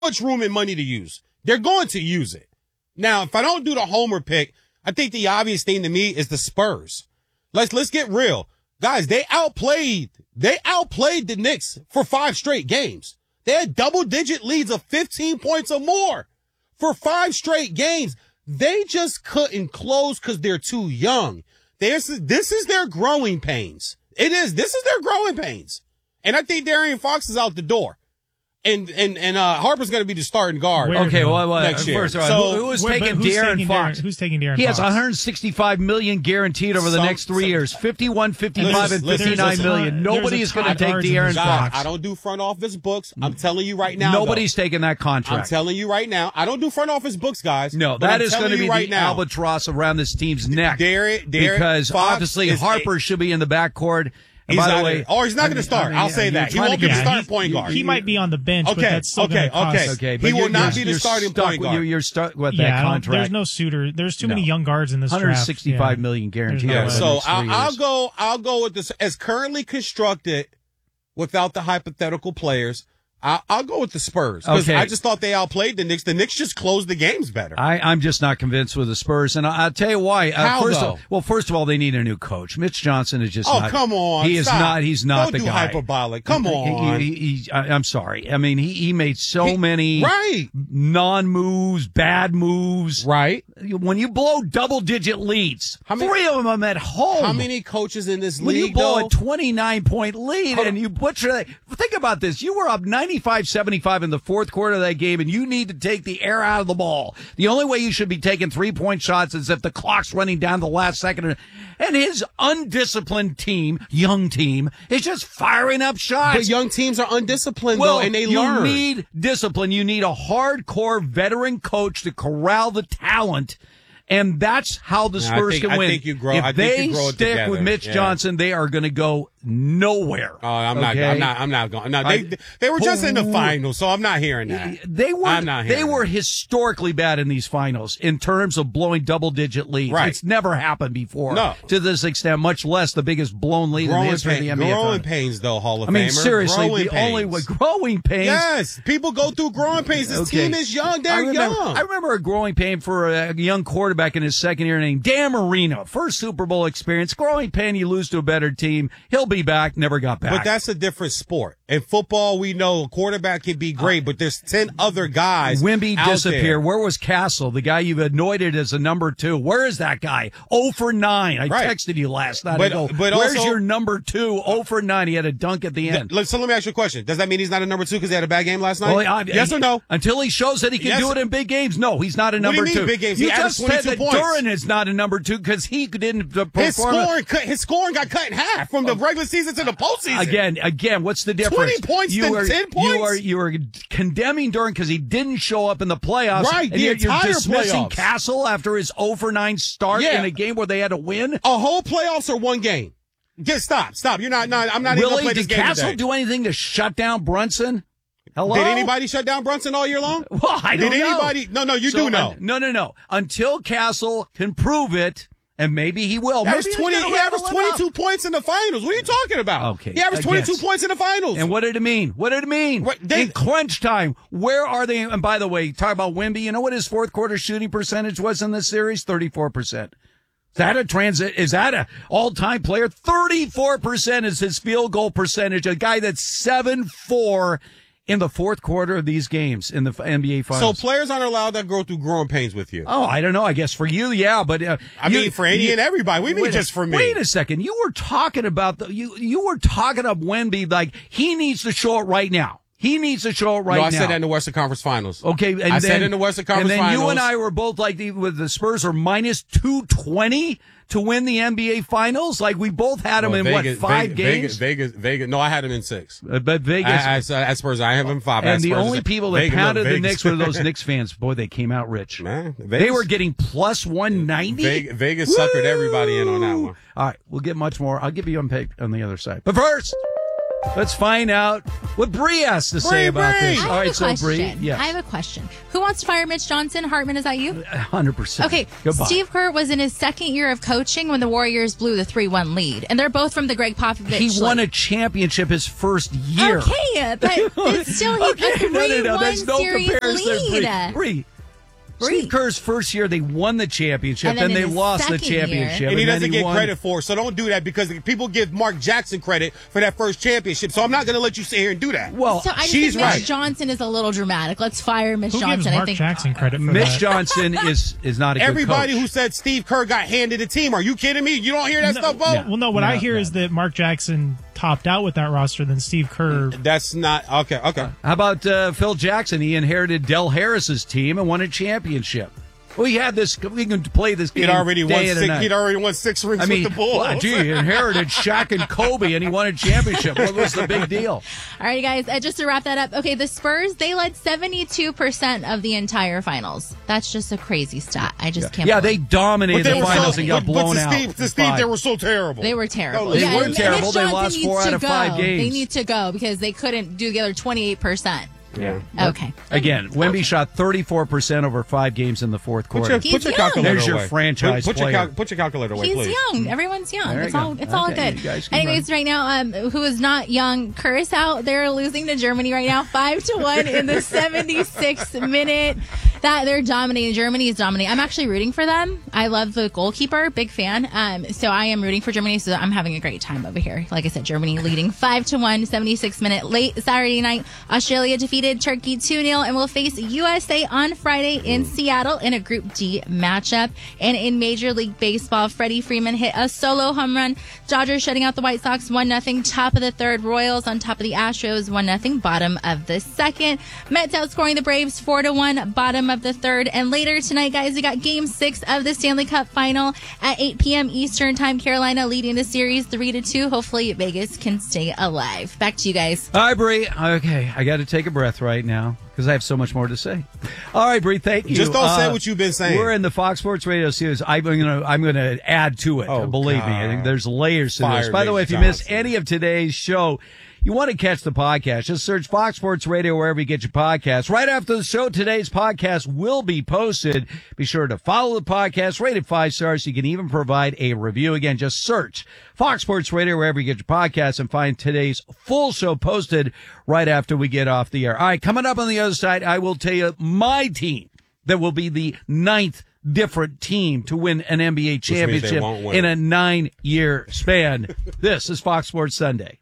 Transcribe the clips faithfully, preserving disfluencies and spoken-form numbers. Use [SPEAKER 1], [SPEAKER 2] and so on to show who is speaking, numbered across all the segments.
[SPEAKER 1] much room and money to use. They're going to use it. Now, if I don't do the homer pick, I think the obvious thing to me is the Spurs. Let's let's get real. Guys, they outplayed they outplayed the Knicks for five straight games. They had double-digit leads of fifteen points or more for five straight games. They just couldn't close because they're too young. This is, this is their growing pains. It is. This is their growing pains. And I think De'Aaron Fox is out the door. And and and uh, Harper's going to be the starting guard.
[SPEAKER 2] Where okay, well, well
[SPEAKER 1] next year.
[SPEAKER 2] First of all,
[SPEAKER 1] so,
[SPEAKER 2] who, who is
[SPEAKER 3] where,
[SPEAKER 2] taking
[SPEAKER 3] who's
[SPEAKER 2] De'Aaron
[SPEAKER 3] taking
[SPEAKER 2] Fox?
[SPEAKER 3] De'Aaron, who's taking De'Aaron
[SPEAKER 2] He
[SPEAKER 3] Fox?
[SPEAKER 2] has one hundred sixty-five million dollars guaranteed over the
[SPEAKER 1] some,
[SPEAKER 2] next three
[SPEAKER 1] some,
[SPEAKER 2] years. fifty-one, fifty-five,
[SPEAKER 1] listen,
[SPEAKER 2] and
[SPEAKER 1] listen,
[SPEAKER 2] fifty-nine
[SPEAKER 1] listen,
[SPEAKER 2] million.
[SPEAKER 3] there's
[SPEAKER 2] Nobody
[SPEAKER 3] a
[SPEAKER 2] is going to
[SPEAKER 3] ton
[SPEAKER 2] take
[SPEAKER 3] of
[SPEAKER 2] De'Aaron
[SPEAKER 1] God,
[SPEAKER 2] Fox.
[SPEAKER 1] I don't do front office books. I'm telling you right now.
[SPEAKER 2] Nobody's
[SPEAKER 1] though,
[SPEAKER 2] taking that contract.
[SPEAKER 1] I'm telling you right now. I don't do front office books, guys.
[SPEAKER 2] No,
[SPEAKER 1] but
[SPEAKER 2] that
[SPEAKER 1] I'm
[SPEAKER 2] is going to be
[SPEAKER 1] right
[SPEAKER 2] the
[SPEAKER 1] now,
[SPEAKER 2] albatross around this team's neck.
[SPEAKER 1] Derek, Derek
[SPEAKER 2] because
[SPEAKER 1] Fox
[SPEAKER 2] obviously
[SPEAKER 1] is
[SPEAKER 2] Harper
[SPEAKER 1] a,
[SPEAKER 2] should be in the backcourt. And
[SPEAKER 1] he's
[SPEAKER 2] by the
[SPEAKER 1] not
[SPEAKER 2] way,
[SPEAKER 1] gonna, or he's not going to start.
[SPEAKER 2] I mean,
[SPEAKER 1] I'll say
[SPEAKER 2] you're
[SPEAKER 1] that. He
[SPEAKER 2] trying
[SPEAKER 1] won't
[SPEAKER 2] to
[SPEAKER 1] be the
[SPEAKER 2] get-
[SPEAKER 1] starting
[SPEAKER 3] he,
[SPEAKER 1] point guard.
[SPEAKER 3] He might be on the bench,
[SPEAKER 1] Okay,
[SPEAKER 3] but that's still
[SPEAKER 1] okay,
[SPEAKER 3] gonna cost.
[SPEAKER 1] okay.
[SPEAKER 2] Okay,
[SPEAKER 1] He
[SPEAKER 2] but
[SPEAKER 1] will
[SPEAKER 2] you're-
[SPEAKER 1] not
[SPEAKER 2] you're-
[SPEAKER 1] be the
[SPEAKER 2] you're
[SPEAKER 1] starting
[SPEAKER 2] stuck
[SPEAKER 1] point
[SPEAKER 2] with-
[SPEAKER 1] guard.
[SPEAKER 2] You're, you're stuck with
[SPEAKER 3] Yeah,
[SPEAKER 2] that
[SPEAKER 3] I don't-
[SPEAKER 2] contract.
[SPEAKER 3] there's no suitor. There's too
[SPEAKER 2] No.
[SPEAKER 3] many young guards in this
[SPEAKER 2] one
[SPEAKER 3] draft.
[SPEAKER 2] hundred sixty-five
[SPEAKER 3] yeah.
[SPEAKER 2] million guaranteed.
[SPEAKER 3] There's no
[SPEAKER 2] over
[SPEAKER 3] way.
[SPEAKER 2] the
[SPEAKER 1] So
[SPEAKER 2] next three
[SPEAKER 1] I'll, I'll
[SPEAKER 2] years.
[SPEAKER 1] go. I'll go with this as currently constructed, without the hypothetical players. I'll, I'll go with the Spurs because
[SPEAKER 2] Okay.
[SPEAKER 1] I just thought they outplayed the Knicks. The Knicks just closed the games better.
[SPEAKER 2] I, I'm just not convinced with the Spurs, and I, I'll tell you why. Uh,
[SPEAKER 1] How,
[SPEAKER 2] first
[SPEAKER 1] though?
[SPEAKER 2] Of, well, first of all, they need a new coach. Mitch Johnson is just.
[SPEAKER 1] Oh,
[SPEAKER 2] not,
[SPEAKER 1] come on!
[SPEAKER 2] He is
[SPEAKER 1] Stop.
[SPEAKER 2] not. He's not
[SPEAKER 1] Don't
[SPEAKER 2] the
[SPEAKER 1] do
[SPEAKER 2] guy.
[SPEAKER 1] hyperbolic. Come on.
[SPEAKER 2] He, he, he, I, I'm sorry. I mean, he, he made so
[SPEAKER 1] He-
[SPEAKER 2] many
[SPEAKER 1] right,
[SPEAKER 2] non moves, bad moves.
[SPEAKER 1] right.
[SPEAKER 2] When you blow double digit leads,
[SPEAKER 1] How many-
[SPEAKER 2] three of them at home.
[SPEAKER 1] How many coaches in this
[SPEAKER 2] When
[SPEAKER 1] league?
[SPEAKER 2] you blow
[SPEAKER 1] though?
[SPEAKER 2] a twenty-nine point lead
[SPEAKER 1] Hold
[SPEAKER 2] and
[SPEAKER 1] on.
[SPEAKER 2] you butcher that, think about this. You were up ninety-five seventy-five in the fourth quarter of that game, and you need to take the air out of the ball. The only way you should be taking three point shots is if the clock's running down the last second. And his undisciplined team, young team, is just firing up shots.
[SPEAKER 1] But young teams are undisciplined,
[SPEAKER 2] well,
[SPEAKER 1] though, and they
[SPEAKER 2] you
[SPEAKER 1] learn.
[SPEAKER 2] need discipline. You need a hardcore veteran coach to corral the talent. And that's how the
[SPEAKER 1] Yeah, I
[SPEAKER 2] Spurs
[SPEAKER 1] think-
[SPEAKER 2] can
[SPEAKER 1] I
[SPEAKER 2] win.
[SPEAKER 1] think you grow-
[SPEAKER 2] if
[SPEAKER 1] I think
[SPEAKER 2] they
[SPEAKER 1] you grow it
[SPEAKER 2] stick
[SPEAKER 1] together.
[SPEAKER 2] with Mitch
[SPEAKER 1] Yeah.
[SPEAKER 2] Johnson, they are going to go nowhere.
[SPEAKER 1] Oh, I'm not.
[SPEAKER 2] Okay?
[SPEAKER 1] I'm not. I'm not going. No, they
[SPEAKER 2] I-
[SPEAKER 1] they were just in the
[SPEAKER 2] Who-
[SPEAKER 1] finals, so I'm not hearing that.
[SPEAKER 2] They were
[SPEAKER 1] I'm not
[SPEAKER 2] they
[SPEAKER 1] hearing
[SPEAKER 2] were
[SPEAKER 1] that.
[SPEAKER 2] historically bad in these finals in terms of blowing double digit leads.
[SPEAKER 1] Right.
[SPEAKER 2] It's never happened before.
[SPEAKER 1] No.
[SPEAKER 2] To this extent, much less the biggest blown lead in the
[SPEAKER 1] Growing,
[SPEAKER 2] history of the
[SPEAKER 1] pain,
[SPEAKER 2] N B A.
[SPEAKER 1] growing
[SPEAKER 2] finals.
[SPEAKER 1] pains, though, Hall of
[SPEAKER 2] I mean,
[SPEAKER 1] Famer.
[SPEAKER 2] seriously,
[SPEAKER 1] growing
[SPEAKER 2] the
[SPEAKER 1] pains.
[SPEAKER 2] only way growing pains.
[SPEAKER 1] Yes, people go through growing pains. This
[SPEAKER 2] Okay.
[SPEAKER 1] team is young. They're
[SPEAKER 2] I remember,
[SPEAKER 1] young.
[SPEAKER 2] I remember a growing pain for a young quarterback in his second year named Dan Marino. First Super Bowl experience. Growing pain, you lose to a better team. He'll be back. Never got back.
[SPEAKER 1] But that's a different sport. In football, we know a quarterback can be great, but there's ten other guys.
[SPEAKER 2] Wimby
[SPEAKER 1] out
[SPEAKER 2] disappeared.
[SPEAKER 1] there.
[SPEAKER 2] Where was Castle, the guy you've anointed as a number two? Where is that guy? oh for nine. I
[SPEAKER 1] Right.
[SPEAKER 2] texted you last night.
[SPEAKER 1] But-
[SPEAKER 2] I go,
[SPEAKER 1] but
[SPEAKER 2] where's
[SPEAKER 1] also-
[SPEAKER 2] your number two? oh for nine. He had a dunk at the end.
[SPEAKER 1] Th- So let me ask you a question. Does that mean he's not a number two because he had a bad game last night?
[SPEAKER 2] Well, I-
[SPEAKER 1] yes or no?
[SPEAKER 2] Until he shows that he can
[SPEAKER 1] Yes.
[SPEAKER 2] do it in big games. No, he's not a
[SPEAKER 1] What do you
[SPEAKER 2] number
[SPEAKER 1] mean
[SPEAKER 2] two.
[SPEAKER 1] big games?
[SPEAKER 2] You
[SPEAKER 1] He averaged
[SPEAKER 2] just said
[SPEAKER 1] twenty-two
[SPEAKER 2] that
[SPEAKER 1] points.
[SPEAKER 2] Duran is not a number two because he didn't uh, perform.
[SPEAKER 1] His scoring, cut, his scoring got cut in half from the regular season to the postseason.
[SPEAKER 2] Again, again, what's the difference?
[SPEAKER 1] twenty points
[SPEAKER 2] you
[SPEAKER 1] than
[SPEAKER 2] are,
[SPEAKER 1] ten points?
[SPEAKER 2] You are you are condemning Duran because he didn't show up in the playoffs.
[SPEAKER 1] Right,
[SPEAKER 2] and
[SPEAKER 1] the
[SPEAKER 2] you're, you're
[SPEAKER 1] entire
[SPEAKER 2] dismissing
[SPEAKER 1] playoffs.
[SPEAKER 2] Castle after his oh for nine start
[SPEAKER 1] Yeah.
[SPEAKER 2] in a game where they had to win.
[SPEAKER 1] A whole playoffs or one game? Get stop, stop. You're not. not I'm not even gonna
[SPEAKER 2] Really?
[SPEAKER 1] play this
[SPEAKER 2] Did
[SPEAKER 1] game
[SPEAKER 2] Castle
[SPEAKER 1] today.
[SPEAKER 2] do anything to shut down Brunson? Hello?
[SPEAKER 1] Did anybody shut down Brunson all year long?
[SPEAKER 2] Well, I don't
[SPEAKER 1] Did
[SPEAKER 2] know.
[SPEAKER 1] anybody? No, no, you
[SPEAKER 2] So,
[SPEAKER 1] do know.
[SPEAKER 2] uh, no, no, no. Until Castle can prove it, and maybe he will.
[SPEAKER 1] He averaged
[SPEAKER 2] Maybe
[SPEAKER 1] twenty.
[SPEAKER 2] he's
[SPEAKER 1] He
[SPEAKER 2] gonna
[SPEAKER 1] averaged
[SPEAKER 2] level it up.
[SPEAKER 1] twenty-two points in the finals. What are you talking about?
[SPEAKER 2] Okay,
[SPEAKER 1] He averaged
[SPEAKER 2] I
[SPEAKER 1] twenty-two
[SPEAKER 2] guess.
[SPEAKER 1] points in the finals.
[SPEAKER 2] And what did it mean? What did it mean?
[SPEAKER 1] What- they-
[SPEAKER 2] in crunch time, where are they? And by the way, talk about Wemby. You know what his fourth quarter shooting percentage was in this series? thirty-four percent. Is that a transit? Is that a all-time player? thirty-four percent is his field goal percentage. A guy that's seven four in the fourth quarter of these games in the N B A
[SPEAKER 1] so
[SPEAKER 2] Finals.
[SPEAKER 1] players aren't allowed to go through growing pains with you.
[SPEAKER 2] Oh, I don't know. I guess for you, yeah, but uh,
[SPEAKER 1] I
[SPEAKER 2] you-
[SPEAKER 1] mean, for any
[SPEAKER 2] you-
[SPEAKER 1] and everybody. We mean
[SPEAKER 2] wait a-
[SPEAKER 1] just for me.
[SPEAKER 2] Wait a second. You were talking about the you. You were talking up Wemby like he needs to show it right now. He needs to show it right
[SPEAKER 1] no,
[SPEAKER 2] now.
[SPEAKER 1] I said that in the Western Conference Finals.
[SPEAKER 2] Okay, and
[SPEAKER 1] I
[SPEAKER 2] then,
[SPEAKER 1] said in the Western Conference
[SPEAKER 2] and then
[SPEAKER 1] Finals.
[SPEAKER 2] you and I were both like the, with the Spurs are minus two twenty to win the N B A Finals. Like we both had them
[SPEAKER 1] Well,
[SPEAKER 2] in
[SPEAKER 1] Vegas,
[SPEAKER 2] what five
[SPEAKER 1] Vegas,
[SPEAKER 2] games?
[SPEAKER 1] Vegas, Vegas, Vegas. No, I had him in six.
[SPEAKER 2] Uh, but Vegas.
[SPEAKER 1] I, I, I, at Spurs, I have him in five. I had
[SPEAKER 2] and the
[SPEAKER 1] Spurs
[SPEAKER 2] only
[SPEAKER 1] in-
[SPEAKER 2] people that
[SPEAKER 1] Vegas,
[SPEAKER 2] pounded
[SPEAKER 1] look,
[SPEAKER 2] the
[SPEAKER 1] Vegas.
[SPEAKER 2] Knicks were those Knicks fans. Boy, they came out rich.
[SPEAKER 1] Man,
[SPEAKER 2] They
[SPEAKER 1] Vegas,
[SPEAKER 2] were getting plus one ninety.
[SPEAKER 1] Vegas, Vegas suckered everybody in on that one.
[SPEAKER 2] All right, we'll get much more. I'll give you a pick on the other side. But first, Let's find out what Bree has to say
[SPEAKER 1] Bree,
[SPEAKER 2] about
[SPEAKER 1] Bree!
[SPEAKER 2] this.
[SPEAKER 4] I
[SPEAKER 2] All
[SPEAKER 4] have
[SPEAKER 2] right,
[SPEAKER 4] a
[SPEAKER 2] so
[SPEAKER 4] question.
[SPEAKER 2] Bree, yes,
[SPEAKER 4] I have a question. Who wants to fire Mitch Johnson? Hartman, is that you?
[SPEAKER 2] one hundred percent.
[SPEAKER 4] Okay,
[SPEAKER 2] Goodbye.
[SPEAKER 4] Steve Kerr was in his second year of coaching when the Warriors blew the three one lead, and they're both from the Greg Popovich.
[SPEAKER 2] He won
[SPEAKER 4] like-
[SPEAKER 2] a championship his first year.
[SPEAKER 4] Okay, but it's still he
[SPEAKER 2] Okay,
[SPEAKER 4] a three
[SPEAKER 2] no, no, no,
[SPEAKER 4] one
[SPEAKER 2] there's no
[SPEAKER 4] series
[SPEAKER 2] comparison.
[SPEAKER 4] lead.
[SPEAKER 2] Bree, Bree.
[SPEAKER 4] Bree.
[SPEAKER 2] Steve Kerr's first year, they won the championship,
[SPEAKER 4] And
[SPEAKER 2] then,
[SPEAKER 4] then in
[SPEAKER 2] they
[SPEAKER 4] his
[SPEAKER 2] lost the
[SPEAKER 4] second year-
[SPEAKER 2] championship.
[SPEAKER 1] And he
[SPEAKER 2] then
[SPEAKER 1] doesn't get
[SPEAKER 2] won.
[SPEAKER 1] credit for it, so don't do that because people give Mark Jackson credit for that first championship. So I'm not going to let you sit here and do that.
[SPEAKER 2] Well,
[SPEAKER 4] So I just
[SPEAKER 1] she's
[SPEAKER 4] think Mitch
[SPEAKER 1] right.
[SPEAKER 4] Johnson is a little dramatic. Let's fire Mitch
[SPEAKER 3] Who gives
[SPEAKER 4] Johnson.
[SPEAKER 3] Mark
[SPEAKER 4] I think
[SPEAKER 3] Jackson credit for
[SPEAKER 2] Mitch
[SPEAKER 3] that?
[SPEAKER 2] Johnson is is not a good
[SPEAKER 1] Everybody
[SPEAKER 2] coach.
[SPEAKER 1] who said Steve Kerr got handed a team, are you kidding me? You don't hear that
[SPEAKER 3] No,
[SPEAKER 1] stuff, Bo?
[SPEAKER 2] no.
[SPEAKER 3] Well, no. What
[SPEAKER 2] No,
[SPEAKER 3] I hear
[SPEAKER 2] no.
[SPEAKER 3] is that Mark Jackson topped out with that roster than Steve Kerr.
[SPEAKER 1] That's not okay. Okay.
[SPEAKER 2] How about uh, Phil Jackson? He inherited Del Harris's team and won a championship. We had this. We can play this game
[SPEAKER 1] He'd already
[SPEAKER 2] day
[SPEAKER 1] won
[SPEAKER 2] and
[SPEAKER 1] six.
[SPEAKER 2] night.
[SPEAKER 1] He'd already won six rings
[SPEAKER 2] I mean,
[SPEAKER 1] with the Bulls.
[SPEAKER 2] well, gee, he inherited Shaq and Kobe, and he won a championship. What was the big deal?
[SPEAKER 4] All right, guys, uh, just to wrap that up. Okay, the Spurs, they led seventy-two percent of the entire finals. That's just a crazy stat. I just can't
[SPEAKER 2] Yeah, they
[SPEAKER 4] believe
[SPEAKER 2] dominated the finals and got
[SPEAKER 1] but,
[SPEAKER 2] blown
[SPEAKER 1] but to
[SPEAKER 2] out.
[SPEAKER 1] Steve, to
[SPEAKER 2] in
[SPEAKER 1] Steve,
[SPEAKER 2] five.
[SPEAKER 1] they were so terrible.
[SPEAKER 4] They were terrible.
[SPEAKER 1] They
[SPEAKER 4] yeah,
[SPEAKER 2] were
[SPEAKER 4] and
[SPEAKER 2] terrible.
[SPEAKER 4] Mitch
[SPEAKER 2] They
[SPEAKER 4] Johnson
[SPEAKER 2] lost
[SPEAKER 4] needs
[SPEAKER 2] four
[SPEAKER 4] to
[SPEAKER 2] out of
[SPEAKER 4] go.
[SPEAKER 2] five games.
[SPEAKER 4] They need to go because they couldn't do the other twenty-eight percent.
[SPEAKER 1] Yeah.
[SPEAKER 4] Okay.
[SPEAKER 2] Again, Wemby shot thirty-four percent over five games in the fourth
[SPEAKER 1] Put
[SPEAKER 2] quarter.
[SPEAKER 1] your,
[SPEAKER 4] He's
[SPEAKER 1] put your
[SPEAKER 4] young.
[SPEAKER 1] calculator
[SPEAKER 2] There's your
[SPEAKER 1] away.
[SPEAKER 2] franchise
[SPEAKER 1] put, put
[SPEAKER 2] player.
[SPEAKER 1] Your cal- put your calculator away,
[SPEAKER 4] He's
[SPEAKER 1] please.
[SPEAKER 4] young. Everyone's young.
[SPEAKER 2] There
[SPEAKER 4] It's
[SPEAKER 2] you
[SPEAKER 4] all
[SPEAKER 2] go.
[SPEAKER 4] it's all
[SPEAKER 2] Okay,
[SPEAKER 4] good.
[SPEAKER 2] you guys keep
[SPEAKER 4] Anyways, right now, um, who is not young, Curtis out there losing to Germany right now, five to one in the seventy-sixth minute. That they're dominating. Germany is dominating. I'm actually rooting for them. I love the goalkeeper, big fan. Um, so I am rooting for Germany. So I'm having a great time over here. Like I said, Germany leading five to one, seventy-sixth minute. Late Saturday night, Australia defeated Turkey two nil and will face U S A on Friday in Seattle in a Group D matchup. And in Major League Baseball, Freddie Freeman hit a solo home run. Dodgers shutting out the White Sox one nothing. Top of the third, Royals on top of the Astros one nothing. Bottom of the second. Mets outscoring the Braves four to one. Bottom of the third. And later tonight, guys, we got game six of the Stanley Cup final at eight p.m. Eastern time. Carolina leading the series three to two. Hopefully Vegas can stay alive. Back to you guys.
[SPEAKER 2] All right, Bree. Okay, I got to take a breath right now because I have so much more to say. All right, Bree, thank you.
[SPEAKER 1] Just don't
[SPEAKER 2] Uh,
[SPEAKER 1] say what you've been saying.
[SPEAKER 2] We're in the Fox Sports Radio series. I'm gonna I'm gonna add to it.
[SPEAKER 1] Oh,
[SPEAKER 2] believe
[SPEAKER 1] God.
[SPEAKER 2] me, I think there's layers to
[SPEAKER 1] Fire
[SPEAKER 2] this. By the way, if
[SPEAKER 1] Mitch
[SPEAKER 2] you missed
[SPEAKER 1] Johnson.
[SPEAKER 2] any of today's show, you want to catch the podcast, just search Fox Sports Radio wherever you get your podcasts. Right after the show, today's podcast will be posted. Be sure to follow the podcast, rate it five stars. You can even provide a review. Again, just search Fox Sports Radio wherever you get your podcasts and find today's full show posted right after we get off the air. All right, coming up on the other side, I will tell you my team that will be the ninth different team to win an N B A
[SPEAKER 1] means they
[SPEAKER 2] championship
[SPEAKER 1] won't win.
[SPEAKER 2] in a nine-year span. This is Fox Sports Sunday.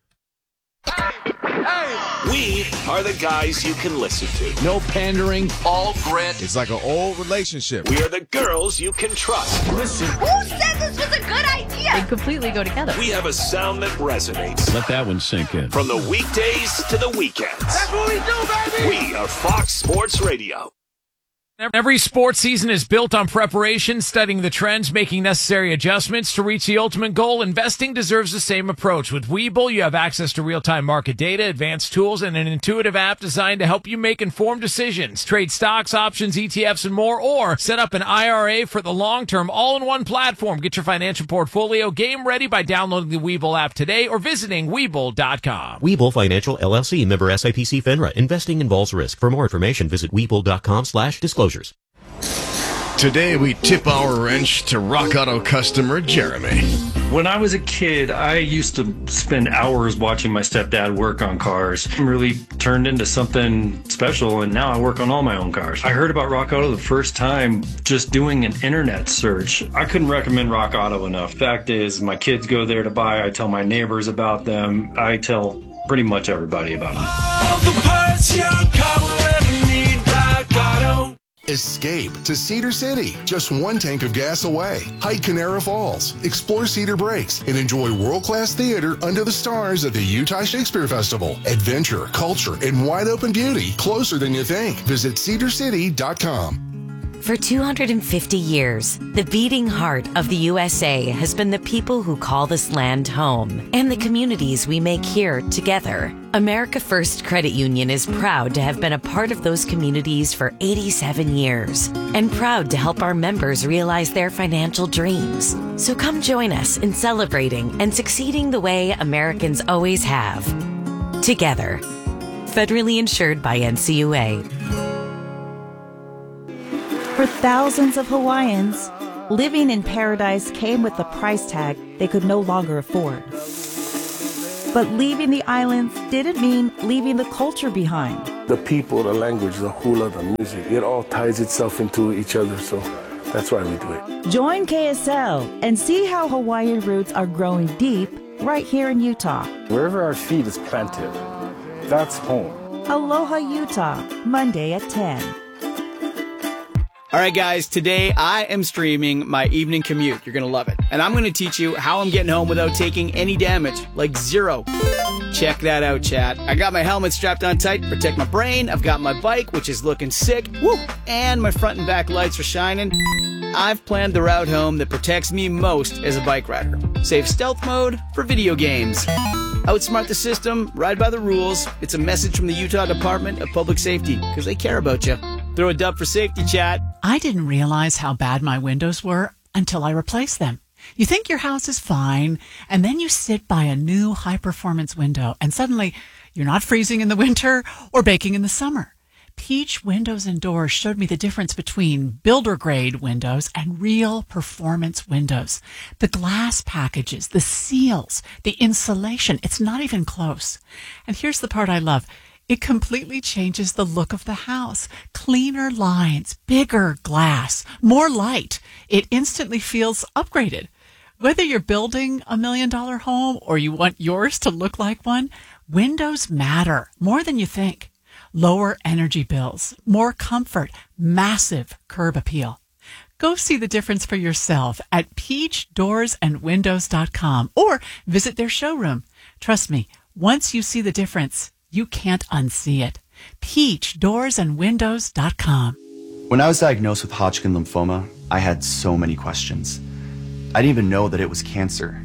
[SPEAKER 5] We are the guys you can listen to.
[SPEAKER 2] No pandering.
[SPEAKER 5] All grit.
[SPEAKER 6] It's like an old relationship.
[SPEAKER 5] We are the girls you can trust. Listen.
[SPEAKER 4] Who said this was a good idea? They completely go together.
[SPEAKER 5] We have a sound that resonates.
[SPEAKER 7] Let that one sink in.
[SPEAKER 5] From the weekdays to the weekends. That's what we do, baby. We are Fox Sports Radio.
[SPEAKER 8] Every sports season is built on preparation, studying the trends, making necessary adjustments to reach the ultimate goal. Investing deserves the same approach. With Webull, you have access to real-time market data, advanced tools, and an intuitive app designed to help you make informed decisions. Trade stocks, options, E T Fs, and more, or set up an I R A for the long term, all-in-one platform. Get your financial portfolio game ready by downloading the Webull app today or visiting Webull dot com.
[SPEAKER 9] Webull Financial, L L C, member S I P C FINRA. Investing involves risk. For more information, visit Webull.com slash disclosures.
[SPEAKER 6] Today we tip our wrench to Rock Auto customer Jeremy.
[SPEAKER 10] When I was a kid, I used to spend hours watching my stepdad work on cars. It really turned into something special, and now I work on all my own cars. I heard about Rock Auto the first time just doing an internet search. I couldn't recommend Rock Auto enough. Fact is, my kids go there to buy. I tell my neighbors about them. I tell pretty much everybody about them.
[SPEAKER 5] All the parts your car will ever need, Rock Auto.
[SPEAKER 11] Escape to Cedar City, just one tank of gas away. Hike Canara Falls, explore Cedar Breaks, and enjoy world-class theater under the stars at the Utah Shakespeare Festival. Adventure, culture, and wide-open beauty closer than you think. Visit cedar city dot com.
[SPEAKER 12] For two hundred fifty years, the beating heart of the U S A has been the people who call this land home and the communities we make here together. America First Credit Union is proud to have been a part of those communities for eighty-seven years and proud to help our members realize their financial dreams. So come join us in celebrating and succeeding the way Americans always have. together. Federally insured by N C U A.
[SPEAKER 7] For thousands of Hawaiians, living in paradise came with a price tag they could no longer afford. But leaving the islands didn't mean leaving the culture behind.
[SPEAKER 13] The people, the language, the hula, the music, it all ties itself into each other, so that's why we do it.
[SPEAKER 7] Join K S L and see how Hawaiian roots are growing deep right here in Utah.
[SPEAKER 13] Wherever our feet is planted, that's home.
[SPEAKER 7] Aloha Utah, Monday at ten.
[SPEAKER 14] All right, guys, today I am streaming my evening commute. You're going to love it. And I'm going to teach you how I'm getting home without taking any damage, like zero. Check that out, chat. I got my helmet strapped on tight to protect my brain. I've got my bike, which is looking sick. Woo! And my front and back lights are shining. I've planned the route home that protects me most as a bike rider. Save stealth mode for video games. Outsmart the system, ride by the rules. It's a message from the Utah Department of Public Safety, because they care about you. Throw a dub for safety, chat.
[SPEAKER 15] I didn't realize how bad my windows were until I replaced them. You think your house is fine, and then you sit by a new high-performance window, and suddenly you're not freezing in the winter or baking in the summer. Peach Windows and Doors showed me the difference between builder-grade windows and real performance windows. The glass packages, the seals, the insulation, it's not even close. And here's the part I love. It completely changes the look of the house. Cleaner lines, bigger glass, more light. It instantly feels upgraded. Whether you're building a million-dollar home or you want yours to look like one, windows matter more than you think. Lower energy bills, more comfort, massive curb appeal. Go see the difference for yourself at peach doors and windows dot com or visit their showroom. Trust me, once you see the difference, you can't unsee it. peach doors and windows dot com.
[SPEAKER 16] When I was diagnosed with Hodgkin lymphoma, I had so many questions. I didn't even know that it was cancer.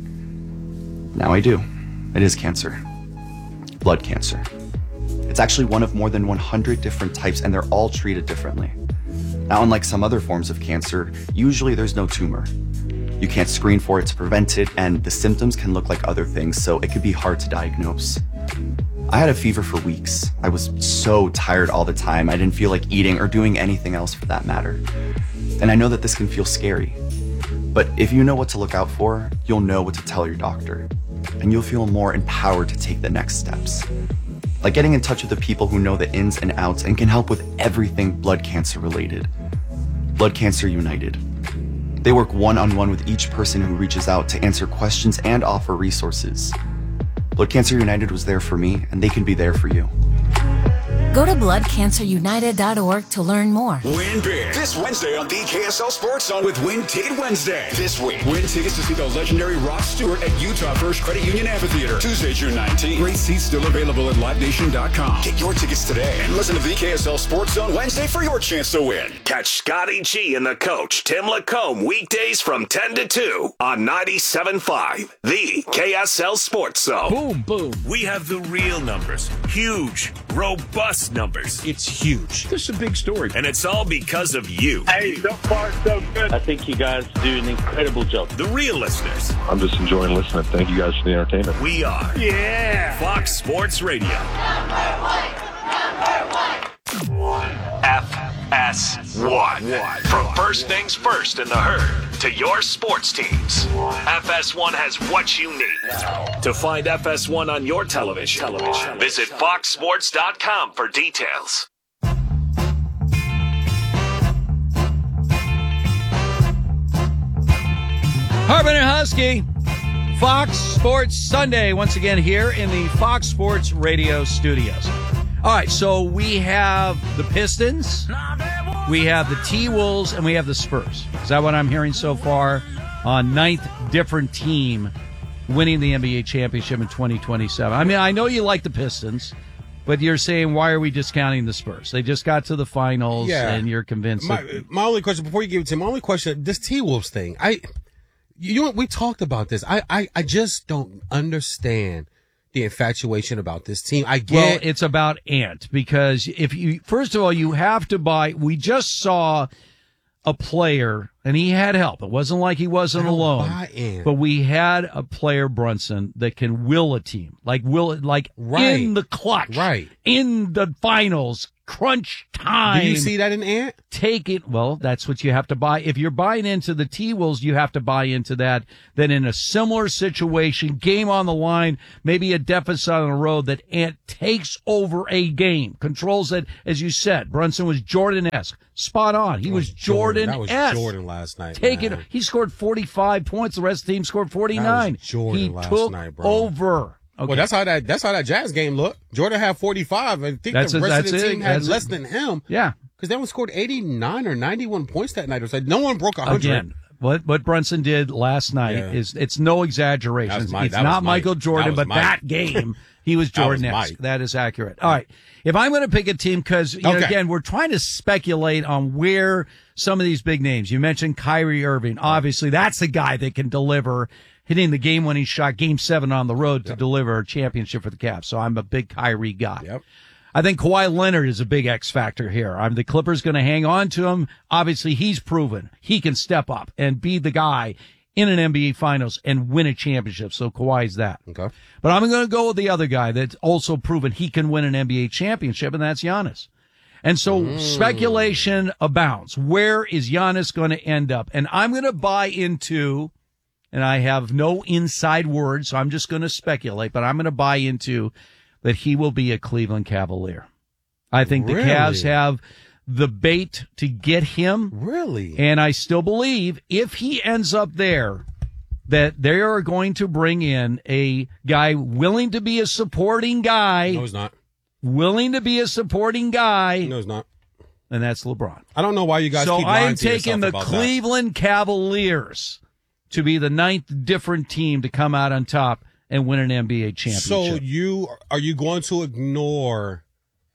[SPEAKER 16] Now I do. It is cancer. Blood cancer. It's actually one of more than one hundred different types, and they're all treated differently. Now, unlike some other forms of cancer, usually there's no tumor. You can't screen for it to prevent it, and the symptoms can look like other things, so it could be hard to diagnose. I had a fever for weeks. I was so tired all the time. I didn't feel like eating or doing anything else for that matter. And I know that this can feel scary. But if you know what to look out for, you'll know what to tell your doctor. And you'll feel more empowered to take the next steps. Like getting in touch with the people who know the ins and outs and can help with everything blood cancer related. Blood Cancer United. They work one-on-one with each person who reaches out to answer questions and offer resources. Blood Cancer United was there for me, and they can be there for you.
[SPEAKER 17] Go to blood cancer united dot org to learn more.
[SPEAKER 5] Win big this Wednesday on the K S L Sports Zone with Win Ticket Wednesday. This week, win tickets to see the legendary Rod Stewart at Utah First Credit Union Amphitheater. Tuesday, June nineteenth. Great seats still available at live nation dot com. Get your tickets today and listen to the K S L Sports Zone Wednesday for your chance to win. Catch Scotty G and the coach, Tim Lacombe, weekdays from ten to two on ninety-seven point five, the K S L Sports Zone.
[SPEAKER 8] Boom, boom.
[SPEAKER 5] We have the real numbers. Huge, robust numbers.
[SPEAKER 1] It's huge.
[SPEAKER 5] This is a big story. And it's all because of you.
[SPEAKER 18] Hey, so far so good. I think you guys do an incredible job.
[SPEAKER 5] The real listeners.
[SPEAKER 19] I'm just enjoying listening. Thank you guys for the entertainment.
[SPEAKER 5] We are.
[SPEAKER 18] Yeah.
[SPEAKER 5] Fox Sports Radio.
[SPEAKER 18] Number one. Number one.
[SPEAKER 5] F S one. From first things first in the herd to your sports teams. F S one has what you need. To find F S one on your television, television. visit fox sports dot com for details.
[SPEAKER 2] Harbin and Husky, Fox Sports Sunday, once again here in the Fox Sports Radio studios. All right, so we have the Pistons, we have the T-Wolves, and we have the Spurs. Is that what I'm hearing so far? On ninth different team winning the N B A championship in twenty twenty-seven. I mean, I know you like the Pistons, but you're saying, why are we discounting the Spurs? They just got to the finals,
[SPEAKER 1] Yeah.
[SPEAKER 2] and you're convinced.
[SPEAKER 1] My,
[SPEAKER 2] that-
[SPEAKER 1] my only question, before you give it to me, my only question, this T-Wolves thing, I, you know, we talked about this. I, I, I just don't understand the infatuation about this team. I get.
[SPEAKER 2] Well, it's about Ant, because if you, first of all, you have to buy, we just saw a player, and he had help. It wasn't like he wasn't alone. But we had a player, Brunson, that can will a team, like will it, like
[SPEAKER 1] Right.
[SPEAKER 2] in the clutch,
[SPEAKER 1] Right.
[SPEAKER 2] in the finals, crunch time.
[SPEAKER 1] Do you see that in Ant?
[SPEAKER 2] Take it. Well, that's what you have to buy. If you're buying into the T-Wolves, you have to buy into that. Then in a similar situation, game on the line, maybe a deficit on the road, that Ant takes over a game, controls it. As you said, Brunson was Jordan-esque. Spot on. He was Jordan-esque.
[SPEAKER 1] That was Jordan last night.
[SPEAKER 2] Take
[SPEAKER 1] man.
[SPEAKER 2] it. He scored forty-five points. The rest of the team scored forty-nine.
[SPEAKER 1] That was Jordan
[SPEAKER 2] he
[SPEAKER 1] last
[SPEAKER 2] took
[SPEAKER 1] night, bro.
[SPEAKER 2] over. Okay.
[SPEAKER 1] Well, that's how that that's how that Jazz game looked. Jordan had forty-five. I think
[SPEAKER 2] That's
[SPEAKER 1] the
[SPEAKER 2] it,
[SPEAKER 1] rest
[SPEAKER 2] that's
[SPEAKER 1] of the
[SPEAKER 2] it,
[SPEAKER 1] team had
[SPEAKER 2] that's
[SPEAKER 1] less
[SPEAKER 2] it.
[SPEAKER 1] than him.
[SPEAKER 2] Yeah.
[SPEAKER 1] Because they only scored eighty-nine or ninety-one points that night. It was like no one broke one hundred.
[SPEAKER 2] Again, what what Brunson did last night
[SPEAKER 1] Yeah.
[SPEAKER 2] is it's no exaggeration.
[SPEAKER 1] That was Mike-
[SPEAKER 2] It's
[SPEAKER 1] that
[SPEAKER 2] not
[SPEAKER 1] was Mike.
[SPEAKER 2] Michael Jordan,
[SPEAKER 1] That was
[SPEAKER 2] but
[SPEAKER 1] Mike.
[SPEAKER 2] that game he was
[SPEAKER 1] That was
[SPEAKER 2] Jordan-esque.
[SPEAKER 1] Mike.
[SPEAKER 2] That is accurate. All right. If I'm going to pick a team, because you know,
[SPEAKER 1] Okay.
[SPEAKER 2] again, we're trying to speculate on where some of these big names. You mentioned Kyrie Irving. Obviously, that's the guy that can deliver, hitting the game-winning shot, Game Seven on the road to deliver a championship for the Cavs. So I'm a big Kyrie guy.
[SPEAKER 1] Yep.
[SPEAKER 2] I think Kawhi Leonard is a big X factor here. I'm the Clippers going to hang on to him. Obviously, he's proven he can step up and be the guy in an N B A Finals and win a championship. So Kawhi's that.
[SPEAKER 1] Okay.
[SPEAKER 2] But I'm going to go with the other guy that's also proven he can win an N B A championship, and that's Giannis. And so
[SPEAKER 1] Mm.
[SPEAKER 2] speculation abounds. Where is Giannis going to end up? And I'm going to buy into, and I have no inside word, so I'm just going to speculate, but I'm going to buy into that he will be a Cleveland Cavalier. I think the
[SPEAKER 1] Really?
[SPEAKER 2] Cavs have the bait to get him.
[SPEAKER 1] Really?
[SPEAKER 2] And I still believe if he ends up there, that they are going to bring in a guy willing to be a supporting guy.
[SPEAKER 1] No, he's not.
[SPEAKER 2] Willing to be a supporting guy.
[SPEAKER 1] No, he's not.
[SPEAKER 2] And that's LeBron.
[SPEAKER 1] I don't know why you guys
[SPEAKER 2] So
[SPEAKER 1] keep
[SPEAKER 2] I
[SPEAKER 1] lying
[SPEAKER 2] am
[SPEAKER 1] to
[SPEAKER 2] taking
[SPEAKER 1] yourself
[SPEAKER 2] the
[SPEAKER 1] about
[SPEAKER 2] Cleveland Cavaliers to be the ninth different team to come out on top and win an N B A
[SPEAKER 1] that.
[SPEAKER 2] championship.
[SPEAKER 1] So you are you going to ignore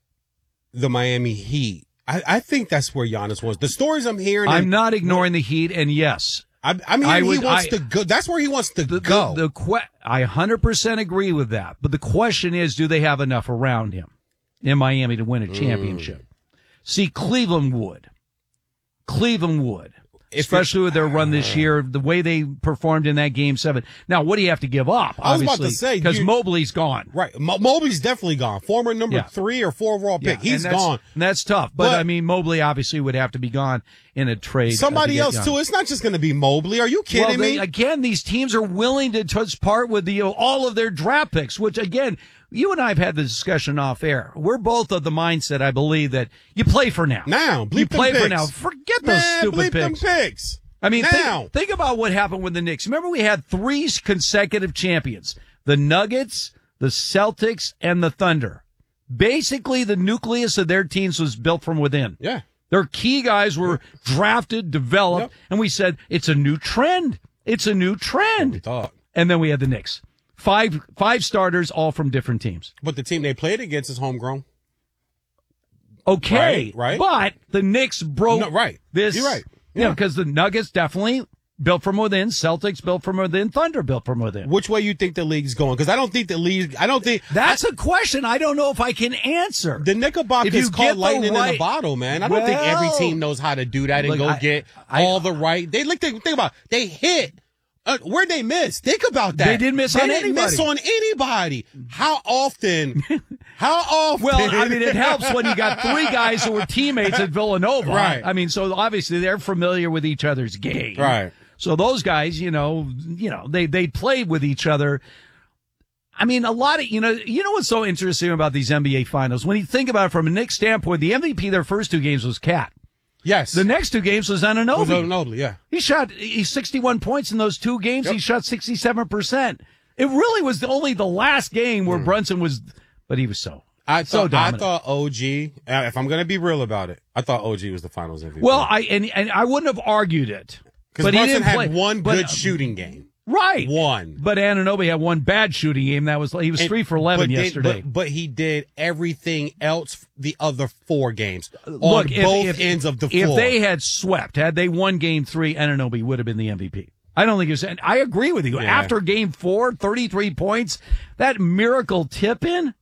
[SPEAKER 1] the Miami Heat? I, I think that's where Giannis was. The stories I'm hearing.
[SPEAKER 2] I'm
[SPEAKER 1] and-
[SPEAKER 2] not ignoring the Heat, and yes.
[SPEAKER 1] I, I'm hearing
[SPEAKER 2] I would-
[SPEAKER 1] he wants
[SPEAKER 2] I-
[SPEAKER 1] to go. That's where he wants to
[SPEAKER 2] The,
[SPEAKER 1] go.
[SPEAKER 2] the, the que- I one hundred percent agree with that. But the question is, do they have enough around him in Miami to win a championship? See, Cleveland would. Cleveland would.
[SPEAKER 1] If
[SPEAKER 2] Especially with their run this year, the way they performed in that game seven. Now, what do you have to give up?
[SPEAKER 1] I was about
[SPEAKER 2] Obviously,
[SPEAKER 1] to say,
[SPEAKER 2] because
[SPEAKER 1] you-
[SPEAKER 2] Mobley's gone.
[SPEAKER 1] Right. Mo- Mobley's definitely gone. Former number
[SPEAKER 2] Yeah.
[SPEAKER 1] three or four overall pick.
[SPEAKER 2] Yeah,
[SPEAKER 1] He's
[SPEAKER 2] and that's-
[SPEAKER 1] gone.
[SPEAKER 2] And that's tough. But,
[SPEAKER 1] But-
[SPEAKER 2] I mean, Mobley obviously would have to be gone in a trade. uh,
[SPEAKER 1] Somebody
[SPEAKER 2] to get
[SPEAKER 1] else,
[SPEAKER 2] Giannis.
[SPEAKER 1] too. It's not just going to be Mobley. Are you kidding
[SPEAKER 2] Well, they,
[SPEAKER 1] me?
[SPEAKER 2] again, these teams are willing to touch part with the, you know, all of their draft picks, which, again, you and I have had the discussion off air. We're both of the mindset, I believe, that you play for now.
[SPEAKER 1] Now, bleep
[SPEAKER 2] you
[SPEAKER 1] them
[SPEAKER 2] play for
[SPEAKER 1] picks.
[SPEAKER 2] now. Forget those
[SPEAKER 1] Man,
[SPEAKER 2] stupid
[SPEAKER 1] bleep them
[SPEAKER 2] picks.
[SPEAKER 1] picks.
[SPEAKER 2] I mean,
[SPEAKER 1] now.
[SPEAKER 2] think, think about what happened with the Knicks. Remember, we had three consecutive champions: the Nuggets, the Celtics, and the Thunder. Basically, the nucleus of their teams was built from within.
[SPEAKER 1] Yeah.
[SPEAKER 2] Their key guys were drafted, developed,
[SPEAKER 1] Yep.
[SPEAKER 2] and we said, it's a new trend. It's a new trend.
[SPEAKER 1] We thought.
[SPEAKER 2] And then we had the Knicks. Five five starters, all from different teams.
[SPEAKER 1] But the team they played against is homegrown.
[SPEAKER 2] Okay.
[SPEAKER 1] Right, right.
[SPEAKER 2] But the Knicks broke
[SPEAKER 1] No, right.
[SPEAKER 2] this.
[SPEAKER 1] You're right.
[SPEAKER 2] You know,
[SPEAKER 1] Yeah.
[SPEAKER 2] because the Nuggets definitely built from within, Celtics built from within, Thunder built from within.
[SPEAKER 1] Which way you think the league's going? Because I don't think the league. I don't think
[SPEAKER 2] That's a question I don't know if I can answer.
[SPEAKER 1] the Knickerbockers
[SPEAKER 2] If you
[SPEAKER 1] called
[SPEAKER 2] get the
[SPEAKER 1] lightning in
[SPEAKER 2] right-
[SPEAKER 1] a bottle, man. I don't think every
[SPEAKER 2] Well-
[SPEAKER 1] team knows how to do that and
[SPEAKER 2] Look,
[SPEAKER 1] go
[SPEAKER 2] I-
[SPEAKER 1] get
[SPEAKER 2] I-
[SPEAKER 1] all the right. They look. Think, think about. It. They hit. Uh, where'd they miss? Think about that.
[SPEAKER 2] They didn't miss
[SPEAKER 1] they
[SPEAKER 2] on
[SPEAKER 1] didn't
[SPEAKER 2] anybody.
[SPEAKER 1] miss on anybody. How often? How often?
[SPEAKER 2] Well, I mean, it helps when you got three guys who were teammates at Villanova.
[SPEAKER 1] Right.
[SPEAKER 2] I mean, so obviously they're familiar with each other's game.
[SPEAKER 1] Right.
[SPEAKER 2] So those guys, you know, you know, they they played with each other. I mean, a lot of, you know, you know what's so interesting about these N B A finals? When you think about it from a Knicks standpoint, the M V P their first two games was Cat.
[SPEAKER 1] Yes.
[SPEAKER 2] The next two games was Anunoby.
[SPEAKER 1] Was Anunoby, yeah.
[SPEAKER 2] He shot he's sixty-one points in those two games.
[SPEAKER 1] Yep.
[SPEAKER 2] He shot sixty-seven percent. It really was the, only the last game where Brunson was, but he was so,
[SPEAKER 1] I
[SPEAKER 2] so
[SPEAKER 1] thought, I
[SPEAKER 2] dominant.
[SPEAKER 1] thought O G. uh, If I'm going to be real about it, I thought O G was the Finals M V P.
[SPEAKER 2] Well, I and, and I wouldn't have argued it.
[SPEAKER 1] because
[SPEAKER 2] But he
[SPEAKER 1] Brunson
[SPEAKER 2] didn't
[SPEAKER 1] had
[SPEAKER 2] play.
[SPEAKER 1] one
[SPEAKER 2] But,
[SPEAKER 1] good
[SPEAKER 2] uh,
[SPEAKER 1] shooting game.
[SPEAKER 2] Right.
[SPEAKER 1] One.
[SPEAKER 2] But Anunoby had one bad shooting game. That was he was
[SPEAKER 1] And-
[SPEAKER 2] three for eleven
[SPEAKER 1] but did-
[SPEAKER 2] yesterday.
[SPEAKER 1] but, but he did everything else the other four games on
[SPEAKER 2] Look, if-
[SPEAKER 1] both
[SPEAKER 2] if-
[SPEAKER 1] ends of the
[SPEAKER 2] if
[SPEAKER 1] floor.
[SPEAKER 2] they had swept, had they won game three, Anunoby would have been the M V P. I don't think it was. And I agree with you.
[SPEAKER 1] Yeah.
[SPEAKER 2] After game four, thirty-three points, that miracle tip in.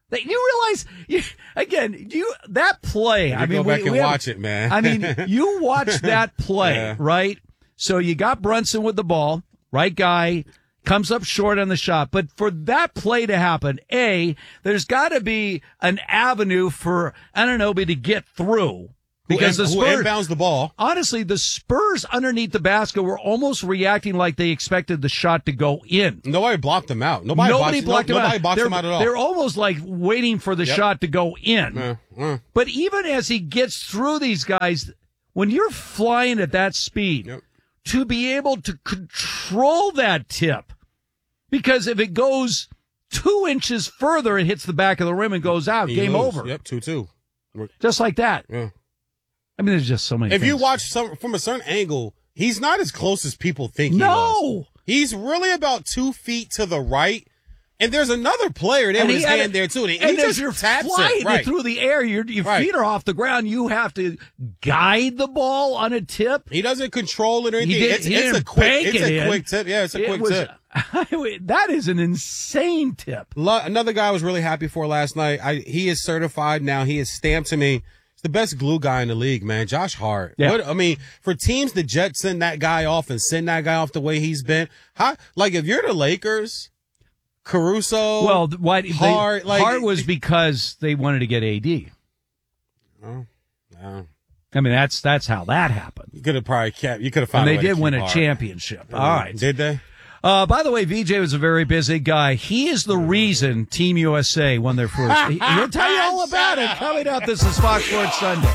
[SPEAKER 2] That you realize, you, again, you that play.
[SPEAKER 1] I
[SPEAKER 2] I mean,
[SPEAKER 1] go back
[SPEAKER 2] we,
[SPEAKER 1] and
[SPEAKER 2] we
[SPEAKER 1] watch
[SPEAKER 2] have,
[SPEAKER 1] it, man.
[SPEAKER 2] I mean, you watch that play,
[SPEAKER 1] Yeah.
[SPEAKER 2] right? So you got Brunson with the ball, right guy, comes up short on the shot. But for that play to happen, A, there's got to be an avenue for Anunoby to get through. Because
[SPEAKER 1] who,
[SPEAKER 2] the
[SPEAKER 1] who
[SPEAKER 2] Spurs
[SPEAKER 1] inbounds the ball.
[SPEAKER 2] Honestly, the Spurs underneath the basket were almost reacting like they expected the shot to go in.
[SPEAKER 1] Nobody blocked them out. Nobody,
[SPEAKER 2] Nobody
[SPEAKER 1] boxed,
[SPEAKER 2] blocked
[SPEAKER 1] no,
[SPEAKER 2] them
[SPEAKER 1] nobody
[SPEAKER 2] out.
[SPEAKER 1] boxed
[SPEAKER 2] they're,
[SPEAKER 1] them out at all.
[SPEAKER 2] They're almost like waiting for the
[SPEAKER 1] Yep.
[SPEAKER 2] shot to go in.
[SPEAKER 1] Yeah, yeah.
[SPEAKER 2] But even as he gets through these guys, when you're flying at that speed,
[SPEAKER 1] Yep.
[SPEAKER 2] to be able to control that tip, because if it goes two inches further, it hits the back of the rim and goes out.
[SPEAKER 1] He
[SPEAKER 2] Game
[SPEAKER 1] lose.
[SPEAKER 2] over.
[SPEAKER 1] Yep, two two.
[SPEAKER 2] Just like that.
[SPEAKER 1] Yeah.
[SPEAKER 2] I mean, there's just so many
[SPEAKER 1] If
[SPEAKER 2] things.
[SPEAKER 1] you watch some from a certain angle, he's not as close as people think he
[SPEAKER 2] No!
[SPEAKER 1] was. He's really about two feet to the right. And there's another player there
[SPEAKER 2] And
[SPEAKER 1] with
[SPEAKER 2] he
[SPEAKER 1] his
[SPEAKER 2] had
[SPEAKER 1] hand
[SPEAKER 2] it-
[SPEAKER 1] there, too. And, he
[SPEAKER 2] and as
[SPEAKER 1] just
[SPEAKER 2] you're
[SPEAKER 1] taps
[SPEAKER 2] flying
[SPEAKER 1] it. Right.
[SPEAKER 2] through the air, your your
[SPEAKER 1] Right.
[SPEAKER 2] feet are off the ground. You have to guide the ball on a tip.
[SPEAKER 1] He doesn't control it or anything.
[SPEAKER 2] He did-
[SPEAKER 1] it's
[SPEAKER 2] he
[SPEAKER 1] it's
[SPEAKER 2] didn't
[SPEAKER 1] a quick
[SPEAKER 2] bank
[SPEAKER 1] it's
[SPEAKER 2] it
[SPEAKER 1] a
[SPEAKER 2] in.
[SPEAKER 1] quick tip. Yeah, it's a
[SPEAKER 2] It
[SPEAKER 1] quick
[SPEAKER 2] was-
[SPEAKER 1] tip.
[SPEAKER 2] That is an insane tip.
[SPEAKER 1] Lo- Another guy I was really happy for last night. I, he is certified now. He is stamped to me. He's the best glue guy in the league, man. Josh Hart.
[SPEAKER 2] Yeah.
[SPEAKER 1] What, I mean, for teams to jet send that guy off and send that guy off the way he's been, how, like if you're the Lakers, Caruso,
[SPEAKER 2] Well, th- what they-
[SPEAKER 1] Hart, like
[SPEAKER 2] Hart was because they wanted to get A D.
[SPEAKER 1] Oh, no.
[SPEAKER 2] I mean, that's that's how that happened.
[SPEAKER 1] You could have probably kept. You could have
[SPEAKER 2] And
[SPEAKER 1] found. a
[SPEAKER 2] they
[SPEAKER 1] way to
[SPEAKER 2] did
[SPEAKER 1] keep
[SPEAKER 2] win a
[SPEAKER 1] Hart.
[SPEAKER 2] championship. All right.
[SPEAKER 1] Did they?
[SPEAKER 2] Uh, by the way, V J was a very busy guy. He is the reason Team U S A won their first. He- He'll tell you all about it. Coming up, this is Fox Sports Sunday.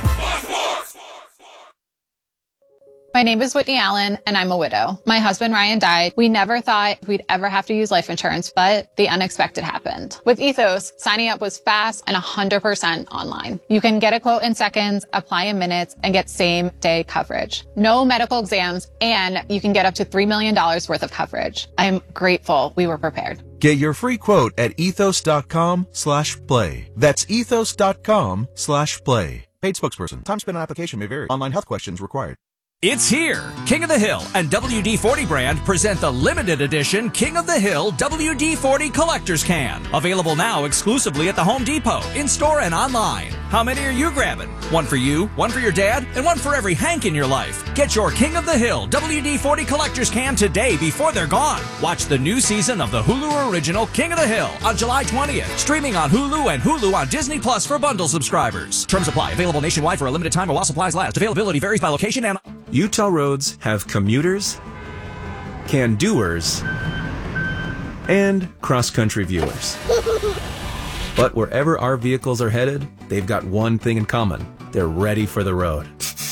[SPEAKER 20] My name is Whitney Allen, and I'm a widow. My husband, Ryan, died. We never thought we'd ever have to use life insurance, but the unexpected happened. With Ethos, signing up was fast and one hundred percent online. You can get a quote in seconds, apply in minutes, and get same-day coverage. No medical exams, and you can get up to three million dollars worth of coverage. I'm grateful we were prepared.
[SPEAKER 21] Get your free quote at ethos.com slash play. That's ethos.com slash play. Paid spokesperson. Time spent on application may vary. Online health questions required.
[SPEAKER 22] It's here. King of the Hill and W D forty brand present the limited edition King of the Hill W D forty Collector's Can. Available now exclusively at the Home Depot, in-store and online. How many are you grabbing? One for you, one for your dad, and one for every Hank in your life. Get your King of the Hill W D forty Collector's Can today before they're gone. Watch the new season of the Hulu original King of the Hill on July twentieth. Streaming on Hulu and Hulu on Disney Plus for bundle subscribers. Terms apply. Available nationwide for a limited time or while supplies last. Availability varies by location and...
[SPEAKER 23] Utah roads have commuters, can-doers, and cross-country viewers. But wherever our vehicles are headed, they've got one thing in common. They're ready for the road.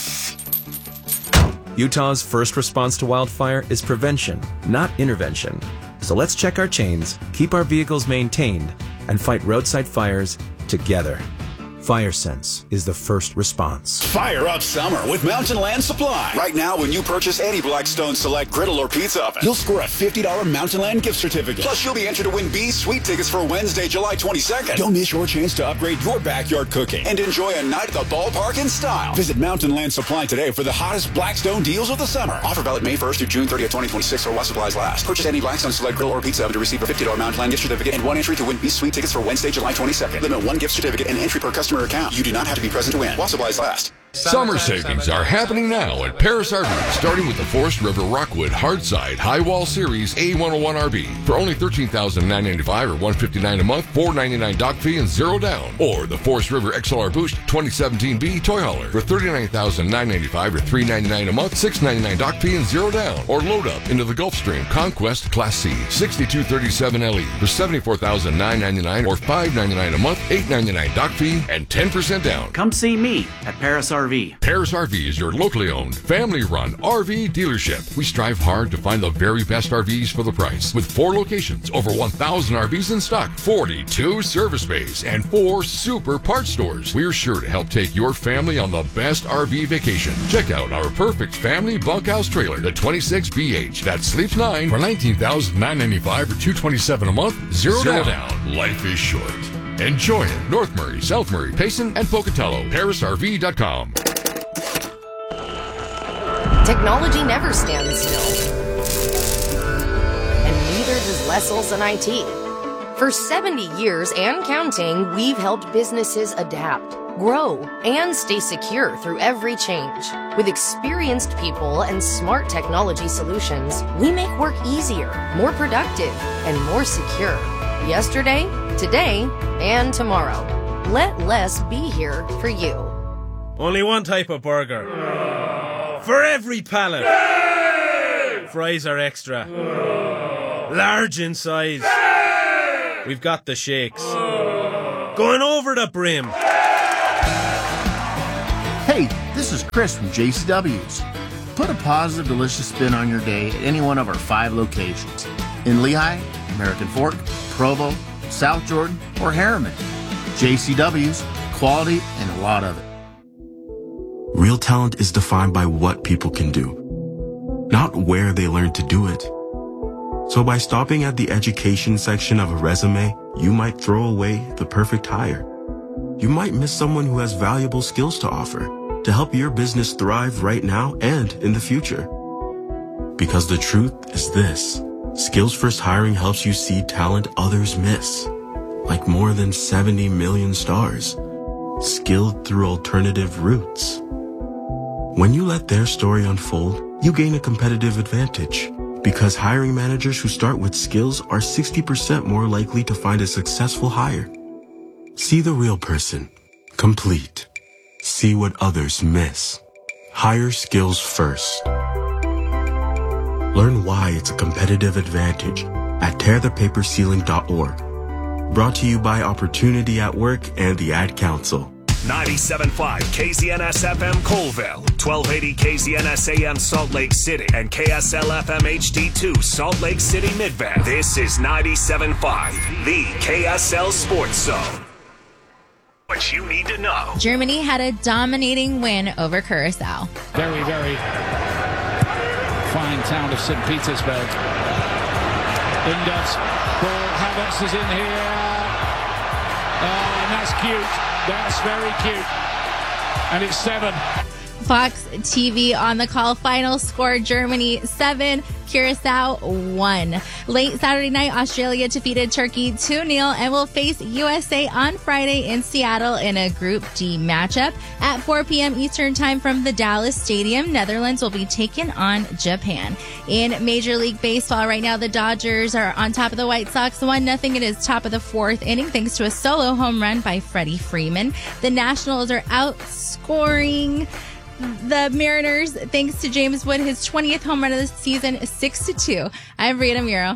[SPEAKER 23] Utah's first response to wildfire is prevention, not intervention. So let's check our chains, keep our vehicles maintained, and fight roadside fires together. FireSense is the first response.
[SPEAKER 5] Fire up summer with Mountain Land Supply. Right now, when you purchase any Blackstone Select griddle or pizza oven, you'll score a fifty dollars Mountain Land gift certificate. Plus, you'll be entered to win B's Sweet tickets for Wednesday, July twenty-second. Don't miss your chance to upgrade your backyard cooking and enjoy a night at the ballpark in style. Visit Mountain Land Supply today for the hottest Blackstone deals of the summer. Offer valid May first through June thirtieth, twenty twenty-six, or while supplies last. Purchase any Blackstone Select griddle or pizza oven to receive a fifty dollars Mountain Land gift certificate and one entry to win B's Sweet tickets for Wednesday, July twenty-second. Limit one gift certificate and entry per customer account. You do not have to be present to win. While supplies last.
[SPEAKER 24] Summer savings are happening now at Paris R V, starting with the Forest River Rockwood Hardside High Wall Series A one oh one R V for only thirteen thousand nine hundred ninety-five dollars or one hundred fifty-nine dollars a month, four hundred ninety-nine dollars dock fee and zero down. Or the Forest River X L R Boost twenty seventeen B Toy Hauler for thirty-nine thousand nine hundred ninety-five dollars or three hundred ninety-nine dollars a month, six hundred ninety-nine dollars dock fee and zero down. Or load up into the Gulfstream Conquest Class C sixty-two thirty-seven L E for seventy-four thousand nine hundred ninety-nine dollars or five hundred ninety-nine dollars a month, eight hundred ninety-nine dollars dock fee and ten percent down.
[SPEAKER 25] Come see me at Paris R V.
[SPEAKER 24] Paris R V is your locally owned, family-run R V dealership. We strive hard to find the very best R Vs for the price. With four locations, over one thousand R Vs in stock, forty-two service bays, and four super parts stores, we're sure to help take your family on the best R V vacation. Check out our perfect family bunkhouse trailer, the twenty-six B H, that sleeps nine for nineteen thousand nine hundred ninety-five dollars or two hundred twenty-seven dollars a month, zero, zero down. down. Life is short. Enjoy it. North Murray, South Murray, Payson, and Pocatello. Paris R V dot com.
[SPEAKER 26] Technology never stands still. And neither does Less Olson I T. For seventy years and counting, we've helped businesses adapt, grow, and stay secure through every change. With experienced people and smart technology solutions, we make work easier, more productive, and more secure. Yesterday, today, and tomorrow. Let Les be here for you.
[SPEAKER 3] Only one type of burger. For every pallet. Fries are extra. Large in size. We've got the shakes. Going over the brim.
[SPEAKER 4] Hey, this is Chris from J C W's. Put a positive, delicious spin on your day at any one of our five locations. In Lehigh, American Fork, Provo, South Jordan, or Harriman. J C W's, quality and a lot of it.
[SPEAKER 6] Real talent is defined by what people can do, not where they learn to do it. So by stopping at the education section of a resume, you might throw away the perfect hire. You might miss someone who has valuable skills to offer to help your business thrive right now and in the future. Because the truth is this, Skills First Hiring helps you see talent others miss, like more than seventy million stars, skilled through alternative routes. When you let their story unfold, you gain a competitive advantage. Because hiring managers who start with skills are sixty percent more likely to find a successful hire. See the real person. Complete. See what others miss. Hire skills first. Learn why it's a competitive advantage at tear the paper ceiling dot org. Brought to you by Opportunity at Work and the Ad Council.
[SPEAKER 9] ninety-seven point five K Z N S F M Colville, twelve eighty K Z N S A M Salt Lake City, and K S L F M H D two Salt Lake City Midvale. This is ninety-seven point five, the K S L Sports Zone. What you need to know.
[SPEAKER 10] Germany had a dominating win over Curacao.
[SPEAKER 11] Very, very fine town of Saint Petersburg. Indus, ball, Havertz is in here. Oh, and that's cute. That's very cute. And it's seven.
[SPEAKER 10] Fox T V on the call. Final score, Germany seven, Curacao one. Late Saturday night, Australia defeated Turkey two nil and will face U S A on Friday in Seattle in a Group D matchup. At four p.m. Eastern Time from the Dallas Stadium, Netherlands will be taking on Japan. In Major League Baseball right now, the Dodgers are on top of the White Sox one nothing. It is top of the fourth inning thanks to a solo home run by Freddie Freeman. The Nationals are outscoring the Mariners thanks to James Wood, his twentieth home run of the season, six to two. I'm Rita Muro.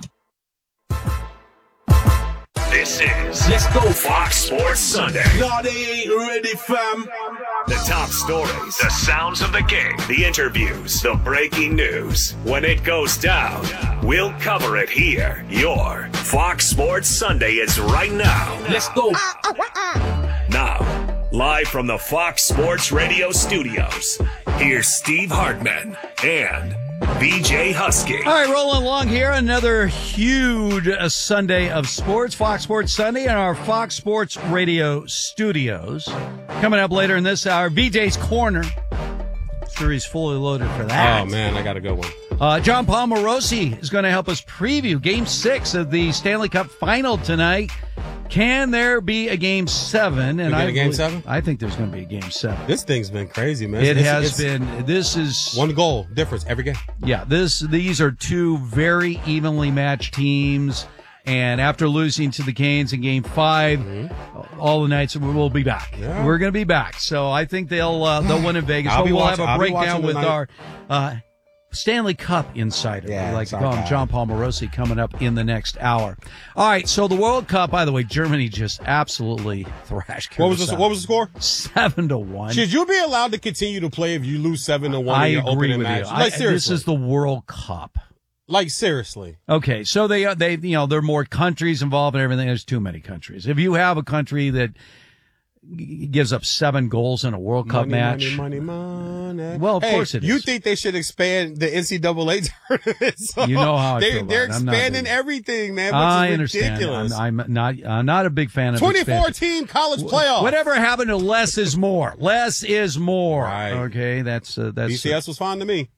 [SPEAKER 9] This is Let's Go Fox Sports Sunday.
[SPEAKER 3] No, they ain't ready, fam.
[SPEAKER 9] The top stories, the sounds of the game, the interviews, the breaking news. When it goes down, we'll cover it here. Your Fox Sports Sunday is right now. Let's go. Now, live from the Fox Sports Radio studios, here's Steve Hartman and B J Husky.
[SPEAKER 2] All right, rolling along here. Another huge uh, Sunday of sports. Fox Sports Sunday in our Fox Sports Radio studios. Coming up later in this hour, B J's Corner. Sure, he's fully loaded for that.
[SPEAKER 1] Oh, man, I got a good one.
[SPEAKER 2] Uh, John Paul Morosi is going to help us preview Game six of the Stanley Cup Final tonight. Can there be a Game seven? And
[SPEAKER 1] I
[SPEAKER 2] I
[SPEAKER 1] a Game
[SPEAKER 2] believe,
[SPEAKER 1] seven?
[SPEAKER 2] I think there's going to be a Game seven.
[SPEAKER 1] This thing's been crazy, man.
[SPEAKER 2] It
[SPEAKER 1] it's,
[SPEAKER 2] has
[SPEAKER 1] it's
[SPEAKER 2] been. This is
[SPEAKER 1] one goal difference every game.
[SPEAKER 2] Yeah, this these are two very evenly matched teams. And after losing to the Canes in Game Five, mm-hmm. all the nights we'll be back. Yeah. We're going to be back. So I think they'll uh, they'll win in Vegas.
[SPEAKER 1] I'll
[SPEAKER 2] but
[SPEAKER 1] be
[SPEAKER 2] we'll
[SPEAKER 1] watching,
[SPEAKER 2] have a
[SPEAKER 1] I'll
[SPEAKER 2] breakdown with
[SPEAKER 1] tonight.
[SPEAKER 2] our uh, Stanley Cup insider,
[SPEAKER 1] yeah,
[SPEAKER 2] we like to call him,
[SPEAKER 1] guy.
[SPEAKER 2] John Paul Morosi, coming up in the next hour. All right, so the World Cup, by the way, Germany just absolutely thrashed.
[SPEAKER 1] What was the what was the score?
[SPEAKER 2] Seven to one.
[SPEAKER 1] Should you be allowed to continue to play if you lose seven to one
[SPEAKER 2] I
[SPEAKER 1] in your
[SPEAKER 2] agree
[SPEAKER 1] opening
[SPEAKER 2] with
[SPEAKER 1] match?
[SPEAKER 2] you.
[SPEAKER 1] Like
[SPEAKER 2] I,
[SPEAKER 1] seriously,
[SPEAKER 2] this is the World Cup.
[SPEAKER 1] Like seriously.
[SPEAKER 2] Okay, so they they you know there are more countries involved and everything. There's too many countries. If you have a country that gives up seven goals in a World Cup
[SPEAKER 1] money,
[SPEAKER 2] match,
[SPEAKER 1] money, money, money.
[SPEAKER 2] Well, of
[SPEAKER 1] hey,
[SPEAKER 2] course it is.
[SPEAKER 1] You think they should expand the N C double A tournament? So
[SPEAKER 2] you know how I
[SPEAKER 1] they,
[SPEAKER 2] feel about
[SPEAKER 1] They're
[SPEAKER 2] it. I'm not
[SPEAKER 1] expanding
[SPEAKER 2] big.
[SPEAKER 1] everything, man. Which
[SPEAKER 2] I
[SPEAKER 1] is
[SPEAKER 2] understand.
[SPEAKER 1] ridiculous.
[SPEAKER 2] I'm, I'm not. I'm not a big fan of
[SPEAKER 1] twenty
[SPEAKER 2] expansion.
[SPEAKER 1] fourteen college playoff.
[SPEAKER 2] Whatever happened to less is more? Less is more.
[SPEAKER 1] Right.
[SPEAKER 2] Okay, that's uh, that's.
[SPEAKER 1] B C S was fine to me.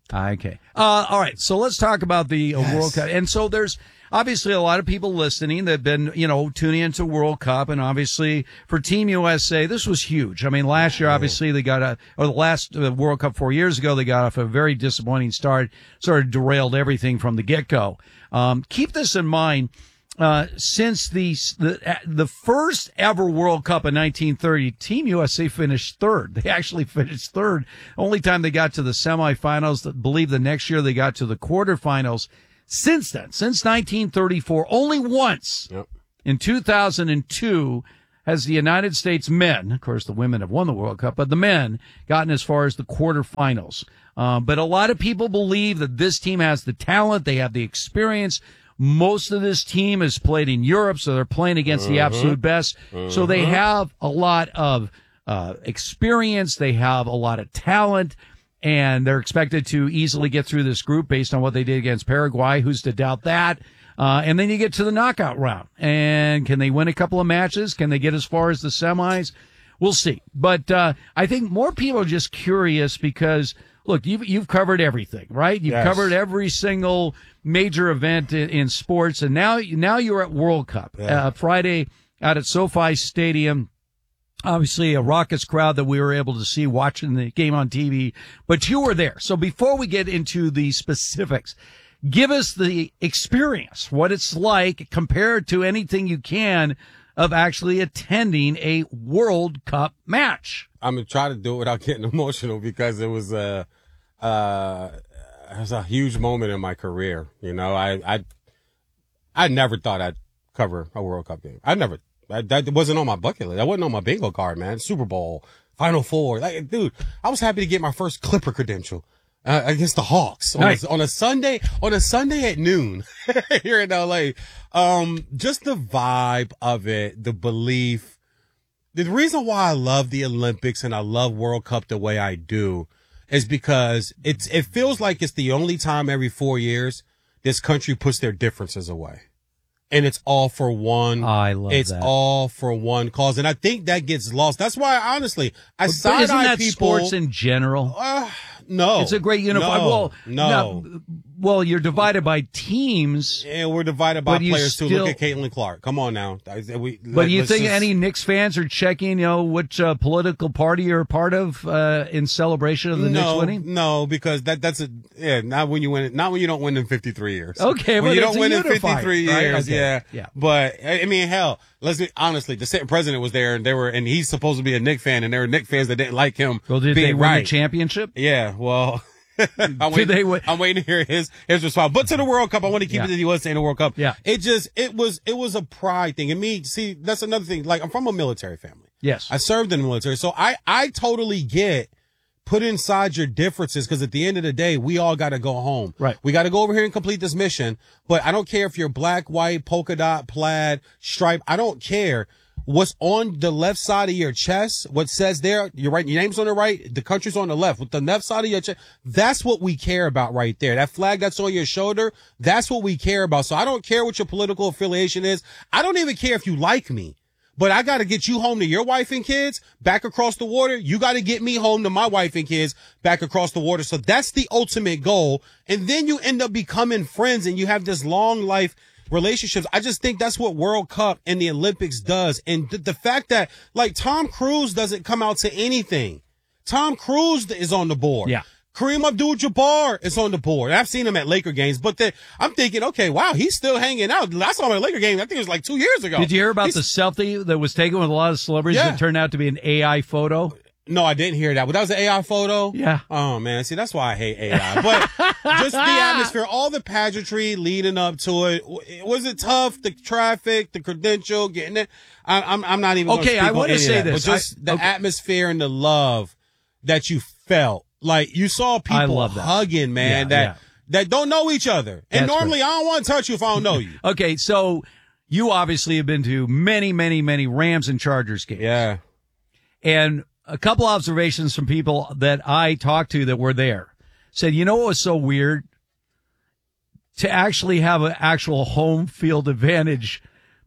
[SPEAKER 2] Okay. Uh, all right. So let's talk about the uh, yes. World Cup. And so there's obviously a lot of people listening that have been, you know, tuning into World Cup. And obviously for Team U S A, this was huge. I mean, last year, obviously they got a, or the last uh, World Cup four years ago, they got off a very disappointing start, sort of derailed everything from the get-go. Um, keep this in mind. Uh, since the, the, the first ever World Cup in nineteen thirty, Team U S A finished third. They actually finished third. Only time they got to the semifinals, I believe the next year they got to the quarterfinals. Since then, since nineteen thirty-four, only once
[SPEAKER 1] yep.
[SPEAKER 2] in two thousand two has the United States men, of course the women have won the World Cup, but the men gotten as far as the quarterfinals. Um, but a lot of people believe that this team has the talent, they have the experience. Most of this team has played in Europe, so they're playing against mm-hmm. the absolute best. Mm-hmm. So they have a lot of uh experience. They have a lot of talent, and they're expected to easily get through this group based on what they did against Paraguay. Who's to doubt that? Uh and then you get to the knockout round. And can they win a couple of matches? Can they get as far as the semis? We'll see. But uh I think more people are just curious because, look, you've, you've covered everything, right? You've yes. covered every single major event in, in sports, and now now you're at World Cup. Yeah. Uh, Friday out at SoFi Stadium. Obviously, a raucous crowd that we were able to see watching the game on T V, but you were there. So before we get into the specifics, give us the experience, what it's like compared to anything you can of actually attending a World Cup match.
[SPEAKER 1] I'm going to try to do it without getting emotional because it was a, uh, it was a huge moment in my career. You know, I, I, I never thought I'd cover a World Cup game. I never, I, that wasn't on my bucket list. That wasn't on my bingo card, man. Super Bowl, Final Four. Like, dude, I was happy to get my first Clipper credential. Uh, against the Hawks on, nice. a, on a Sunday, on a Sunday at noon here in L A. Um, just the vibe of it, the belief. The reason why I love the Olympics and I love World Cup the way I do is because it's, it feels like it's the only time every four years this country puts their differences away. And it's all for one.
[SPEAKER 2] I love
[SPEAKER 1] it's
[SPEAKER 2] that.
[SPEAKER 1] It's all for one cause. And I think that gets lost. That's why, honestly, I
[SPEAKER 2] but,
[SPEAKER 1] side-eye
[SPEAKER 2] but isn't that
[SPEAKER 1] people.
[SPEAKER 2] Sports in general?
[SPEAKER 1] Uh, no.
[SPEAKER 2] It's a great unified.
[SPEAKER 1] No,
[SPEAKER 2] well,
[SPEAKER 1] no.
[SPEAKER 2] no. Well, you're divided by teams.
[SPEAKER 1] And we're divided by players
[SPEAKER 2] still,
[SPEAKER 1] too. Look at Caitlin Clark. Come on now. We,
[SPEAKER 2] but do you think
[SPEAKER 1] just,
[SPEAKER 2] any Knicks fans are checking, you know, which uh, political party you're a part of uh, in celebration of the
[SPEAKER 1] no,
[SPEAKER 2] Knicks winning?
[SPEAKER 1] No, because that that's a yeah. Not when you win. Not when you don't win in fifty-three years.
[SPEAKER 2] Okay,
[SPEAKER 1] when
[SPEAKER 2] but
[SPEAKER 1] you
[SPEAKER 2] it's
[SPEAKER 1] don't win in
[SPEAKER 2] unified,
[SPEAKER 1] fifty-three
[SPEAKER 2] right?
[SPEAKER 1] years.
[SPEAKER 2] Okay.
[SPEAKER 1] Yeah,
[SPEAKER 2] yeah.
[SPEAKER 1] But I mean, hell, let's be honestly. The sitting president was there, and they were, and he's supposed to be a Knicks fan, and there were Knicks fans that didn't like him.
[SPEAKER 2] Well, did
[SPEAKER 1] being
[SPEAKER 2] they win
[SPEAKER 1] right.
[SPEAKER 2] the championship?
[SPEAKER 1] Yeah. Well. I'm, waiting,
[SPEAKER 2] they win?
[SPEAKER 1] I'm waiting to hear his his response. But to the World Cup, I want to keep
[SPEAKER 2] yeah.
[SPEAKER 1] it to the U S A in the World Cup.
[SPEAKER 2] Yeah.
[SPEAKER 1] It just it was it was a pride thing. And me, see, that's another thing. Like, I'm from a military family.
[SPEAKER 2] Yes.
[SPEAKER 1] I served in the military. So I I totally get put inside your differences, because at the end of the day, we all got to go home.
[SPEAKER 2] Right.
[SPEAKER 1] We got to go over here and complete this mission. But I don't care if you're black, white, polka dot, plaid, stripe. I don't care. What's on the left side of your chest, what says there, your right, your name's on the right, the country's on the left. With the left side of your chest, that's what we care about right there. That flag that's on your shoulder, that's what we care about. So I don't care what your political affiliation is. I don't even care if you like me. But I got to get you home to your wife and kids back across the water. You got to get me home to my wife and kids back across the water. So that's the ultimate goal. And then you end up becoming friends and you have this long life relationships. I just think that's what World Cup and the Olympics does. And th- the fact that, like, Tom Cruise doesn't come out to anything. Tom Cruise is on the board.
[SPEAKER 2] Yeah.
[SPEAKER 1] Kareem Abdul-Jabbar is on the board. I've seen him at Laker games, but the, I'm thinking, okay, wow, he's still hanging out. I saw him at a Laker game. I think it was like two years ago.
[SPEAKER 2] Did you hear about
[SPEAKER 1] he's,
[SPEAKER 2] the selfie that was taken with a lot of celebrities
[SPEAKER 1] yeah.
[SPEAKER 2] that turned out to be an A I photo?
[SPEAKER 1] No, I didn't hear that. But that was an A I photo?
[SPEAKER 2] Yeah.
[SPEAKER 1] Oh, man. See, that's why I hate A I. But just the atmosphere, all the pageantry leading up to it. Was it tough? The traffic, the credential, getting it? I, I'm, I'm not even
[SPEAKER 2] okay, I want to say
[SPEAKER 1] that,
[SPEAKER 2] this.
[SPEAKER 1] But just
[SPEAKER 2] I,
[SPEAKER 1] the
[SPEAKER 2] okay.
[SPEAKER 1] atmosphere and the love that you felt. Like, you saw people hugging, man,
[SPEAKER 2] yeah,
[SPEAKER 1] that,
[SPEAKER 2] yeah.
[SPEAKER 1] that don't know each other. And
[SPEAKER 2] That's
[SPEAKER 1] normally
[SPEAKER 2] right.
[SPEAKER 1] I don't want to touch you if I don't know you.
[SPEAKER 2] Okay, so you obviously have been to many, many, many Rams and Chargers games.
[SPEAKER 1] Yeah.
[SPEAKER 2] And a couple observations from people that I talked to that were there said, you know what was so weird? To actually have an actual home field advantage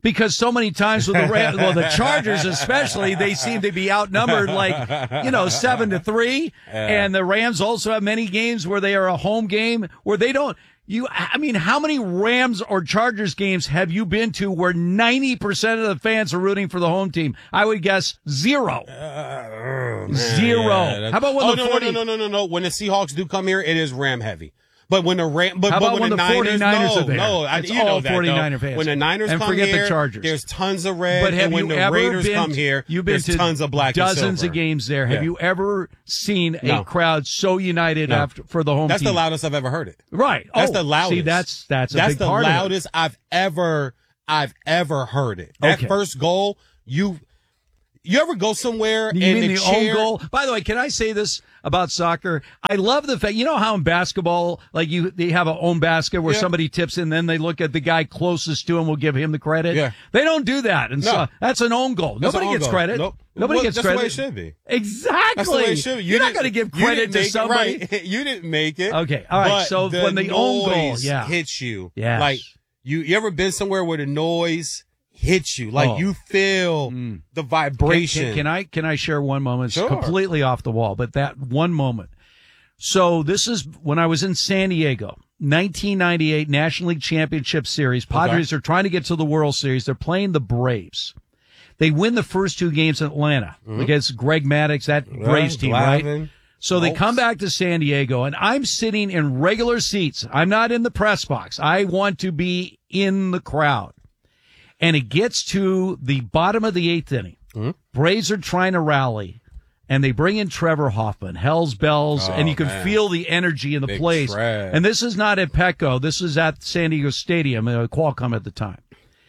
[SPEAKER 2] Because so many times with the Rams, well, the Chargers especially, they seem to be outnumbered like, you know, seven to three.
[SPEAKER 1] Yeah.
[SPEAKER 2] And the Rams also have many games where they are a home game where they don't. You, I mean, how many Rams or Chargers games have you been to where ninety percent of the fans are rooting for the home team? I would guess zero.
[SPEAKER 1] Uh, oh,
[SPEAKER 2] Zero.
[SPEAKER 1] yeah,
[SPEAKER 2] How about when
[SPEAKER 1] oh,
[SPEAKER 2] the
[SPEAKER 1] no,
[SPEAKER 2] forty
[SPEAKER 1] no, no, no, no, no. When the Seahawks do come here, it is Ram heavy. But when the Ram, but,
[SPEAKER 2] How
[SPEAKER 1] but
[SPEAKER 2] about
[SPEAKER 1] when,
[SPEAKER 2] when
[SPEAKER 1] the,
[SPEAKER 2] the
[SPEAKER 1] Niners,
[SPEAKER 2] forty-niners
[SPEAKER 1] no,
[SPEAKER 2] are there?
[SPEAKER 1] no, I,
[SPEAKER 2] It's
[SPEAKER 1] you know
[SPEAKER 2] all
[SPEAKER 1] that,
[SPEAKER 2] forty-niner
[SPEAKER 1] though.
[SPEAKER 2] fans.
[SPEAKER 1] When the Niners
[SPEAKER 2] And
[SPEAKER 1] come
[SPEAKER 2] forget
[SPEAKER 1] here,
[SPEAKER 2] the Chargers.
[SPEAKER 1] there's tons of red.
[SPEAKER 2] But have
[SPEAKER 1] and when
[SPEAKER 2] you
[SPEAKER 1] the
[SPEAKER 2] ever
[SPEAKER 1] Raiders
[SPEAKER 2] been,
[SPEAKER 1] come here,
[SPEAKER 2] you've been
[SPEAKER 1] there's
[SPEAKER 2] to
[SPEAKER 1] tons of black
[SPEAKER 2] dozens
[SPEAKER 1] and silver.
[SPEAKER 2] of games there. Have
[SPEAKER 1] Yeah.
[SPEAKER 2] you ever seen
[SPEAKER 1] No.
[SPEAKER 2] a crowd so united
[SPEAKER 1] No.
[SPEAKER 2] after for the home
[SPEAKER 1] That's
[SPEAKER 2] team?
[SPEAKER 1] the loudest I've ever heard it.
[SPEAKER 2] Right.
[SPEAKER 1] That's
[SPEAKER 2] Oh,
[SPEAKER 1] the loudest.
[SPEAKER 2] See, that's that's a
[SPEAKER 1] that's
[SPEAKER 2] big
[SPEAKER 1] the
[SPEAKER 2] part of it.
[SPEAKER 1] loudest I've ever I've ever heard it. That
[SPEAKER 2] Okay.
[SPEAKER 1] first goal, you you ever go somewhere
[SPEAKER 2] You
[SPEAKER 1] and
[SPEAKER 2] mean
[SPEAKER 1] the,
[SPEAKER 2] the
[SPEAKER 1] chair,
[SPEAKER 2] own goal? By the way, can I say this about soccer? I love the fact, you know how in basketball, like you, they have a own basket where
[SPEAKER 1] Yeah.
[SPEAKER 2] somebody tips in, then they look at the guy closest to him, will give him the credit.
[SPEAKER 1] Yeah.
[SPEAKER 2] They don't do that. And
[SPEAKER 1] No.
[SPEAKER 2] so that's an own goal.
[SPEAKER 1] That's
[SPEAKER 2] Nobody
[SPEAKER 1] an own
[SPEAKER 2] gets
[SPEAKER 1] goal.
[SPEAKER 2] credit.
[SPEAKER 1] Nope.
[SPEAKER 2] Nobody
[SPEAKER 1] Well,
[SPEAKER 2] gets
[SPEAKER 1] that's
[SPEAKER 2] credit.
[SPEAKER 1] the way it should be.
[SPEAKER 2] Exactly.
[SPEAKER 1] That's the way it should be. You
[SPEAKER 2] You're not
[SPEAKER 1] didn't-
[SPEAKER 2] going to give
[SPEAKER 1] you
[SPEAKER 2] credit
[SPEAKER 1] didn't
[SPEAKER 2] to
[SPEAKER 1] make it
[SPEAKER 2] somebody.
[SPEAKER 1] right. You didn't make it.
[SPEAKER 2] Okay. All right.
[SPEAKER 1] But
[SPEAKER 2] So
[SPEAKER 1] the
[SPEAKER 2] when the own goal,
[SPEAKER 1] noise
[SPEAKER 2] yeah.
[SPEAKER 1] hits you,
[SPEAKER 2] Yes.
[SPEAKER 1] like you, you ever been somewhere where the noise hits you, like
[SPEAKER 2] Oh.
[SPEAKER 1] you feel the vibration.
[SPEAKER 2] Can, can, can I can I share one moment? It's
[SPEAKER 1] Sure.
[SPEAKER 2] completely off the wall, but that one moment. So this is when I was in San Diego, nineteen ninety-eight National League Championship Series. Padres
[SPEAKER 1] Okay.
[SPEAKER 2] are trying to get to the World Series. They're playing the Braves. They win the first two games in Atlanta against Greg Maddux, that
[SPEAKER 1] Yeah,
[SPEAKER 2] Braves team, right?
[SPEAKER 1] Glavine,
[SPEAKER 2] So they
[SPEAKER 1] Oaks.
[SPEAKER 2] come back to San Diego, and I'm sitting in regular seats. I'm not in the press box. I want to be in the crowd. And it gets to the bottom of the eighth inning.
[SPEAKER 1] Mm-hmm.
[SPEAKER 2] Braves are trying to rally, and they bring in Trevor Hoffman, Hell's Bells,
[SPEAKER 1] Oh,
[SPEAKER 2] and you can
[SPEAKER 1] man.
[SPEAKER 2] feel the energy in the
[SPEAKER 1] Big
[SPEAKER 2] place.
[SPEAKER 1] Trev.
[SPEAKER 2] And this is not at Petco. This is at San Diego Stadium, uh, Qualcomm at the time.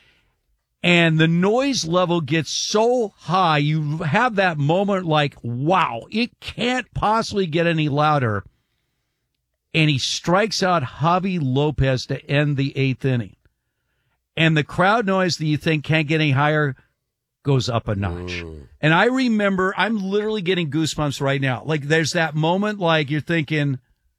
[SPEAKER 2] And the noise level gets so high, you have that moment like, wow, it can't possibly get any louder. And he strikes out Javi Lopez to end the eighth inning. And the crowd noise that you think can't get any higher goes up a notch.
[SPEAKER 1] Mm.
[SPEAKER 2] And I remember, I'm literally getting goosebumps right now. Like there's that moment like you're thinking,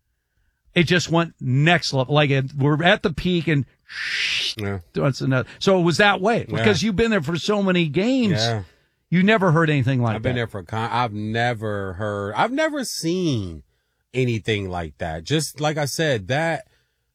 [SPEAKER 2] it just went next level. Like it, we're at the peak and
[SPEAKER 1] Yeah.
[SPEAKER 2] once another. So it was that way
[SPEAKER 1] Yeah.
[SPEAKER 2] because you've been there for so many games.
[SPEAKER 1] Yeah.
[SPEAKER 2] You never heard anything like
[SPEAKER 1] I've
[SPEAKER 2] that.
[SPEAKER 1] been there for a con. I've never heard. I've never seen anything like that. Just like I said, that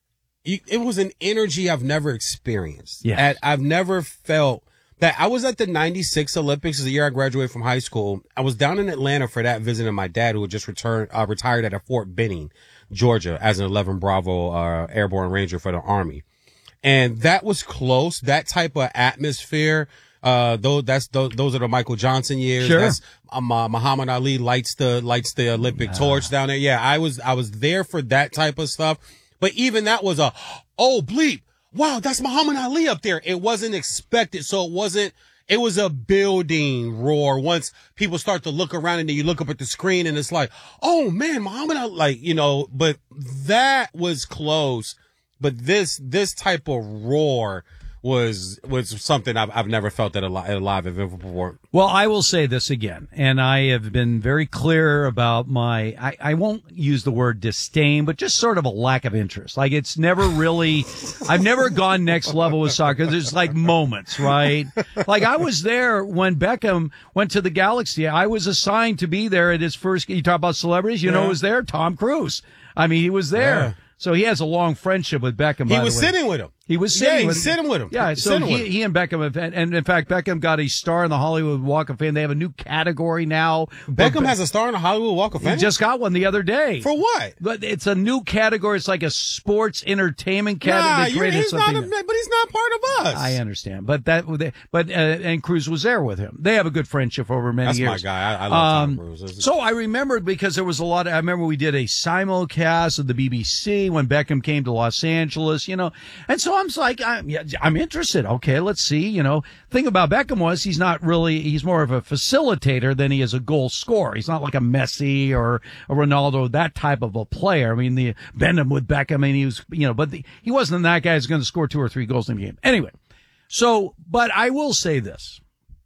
[SPEAKER 1] it it was an energy I've never experienced.
[SPEAKER 2] Yes.
[SPEAKER 1] At, I've never felt that. I was at the ninety-six Olympics, the year I graduated from high school. I was down in Atlanta for that, visiting my dad, who had just returned, uh, retired at a Fort Benning, Georgia, as an eleven Bravo uh, Airborne Ranger for the Army. And that was close. That type of atmosphere. Uh, though that's those, those are the Michael Johnson years.
[SPEAKER 2] Sure.
[SPEAKER 1] That's um, uh, Muhammad Ali lights the lights the Olympic torch down there. Yeah, I was I was there for that type of stuff. But even that was a oh bleep. Wow, that's Muhammad Ali up there. It wasn't expected, so it wasn't. It was a building roar. Once people start to look around and then you look up at the screen and it's like, oh man, Muhammad Ali, like you know. But that was close. But this this type of roar was was something I've I've never felt at a, li- at a live event before.
[SPEAKER 2] Well, I will say this again, and I have been very clear about my, I, I won't use the word disdain, but just sort of a lack of interest. Like it's never really, I've never gone next level with soccer. There's like moments, right? Like I was there when Beckham went to the Galaxy. I was assigned to be there at his first, you talk about celebrities, you know
[SPEAKER 1] Yeah.
[SPEAKER 2] who was there? Tom Cruise. I mean, he was there.
[SPEAKER 1] Yeah.
[SPEAKER 2] So he has a long friendship with Beckham.
[SPEAKER 1] He
[SPEAKER 2] by
[SPEAKER 1] was
[SPEAKER 2] the way.
[SPEAKER 1] sitting with him.
[SPEAKER 2] He was
[SPEAKER 1] Yeah,
[SPEAKER 2] sitting
[SPEAKER 1] he
[SPEAKER 2] with
[SPEAKER 1] was sitting with him.
[SPEAKER 2] Yeah,
[SPEAKER 1] He
[SPEAKER 2] so
[SPEAKER 1] sitting with
[SPEAKER 2] he,
[SPEAKER 1] him.
[SPEAKER 2] he and Beckham have, and, and in fact, Beckham got a star in the Hollywood Walk of Fame. They have a new category now.
[SPEAKER 1] Beckham
[SPEAKER 2] But-
[SPEAKER 1] has a star in the Hollywood Walk of
[SPEAKER 2] He
[SPEAKER 1] Fame.
[SPEAKER 2] just got one the other day.
[SPEAKER 1] For what?
[SPEAKER 2] But it's a new category. It's like a sports entertainment
[SPEAKER 1] Nah,
[SPEAKER 2] category. They
[SPEAKER 1] you're,
[SPEAKER 2] created
[SPEAKER 1] he's not.
[SPEAKER 2] something.
[SPEAKER 1] A, but he's not part of us.
[SPEAKER 2] I understand, but that, but uh, and Cruz was there with him. They have a good friendship over many
[SPEAKER 1] That's my
[SPEAKER 2] years.
[SPEAKER 1] guy. I, I love Tom
[SPEAKER 2] Um,
[SPEAKER 1] Cruise. This is-
[SPEAKER 2] So I remembered because there was a lot of, I remember we did a simulcast of the B B C when Beckham came to Los Angeles, you know, and so I'm like, I'm, yeah, I'm interested. Okay, let's see, you know, thing about Beckham was he's not really, he's more of a facilitator than he is a goal scorer. He's not like a Messi or a Ronaldo, that type of a player. I mean, the Benham with Beckham, I mean, he was, you know, but the, he wasn't that guy who's going to score two or three goals in the game. Anyway, so, but I will say this.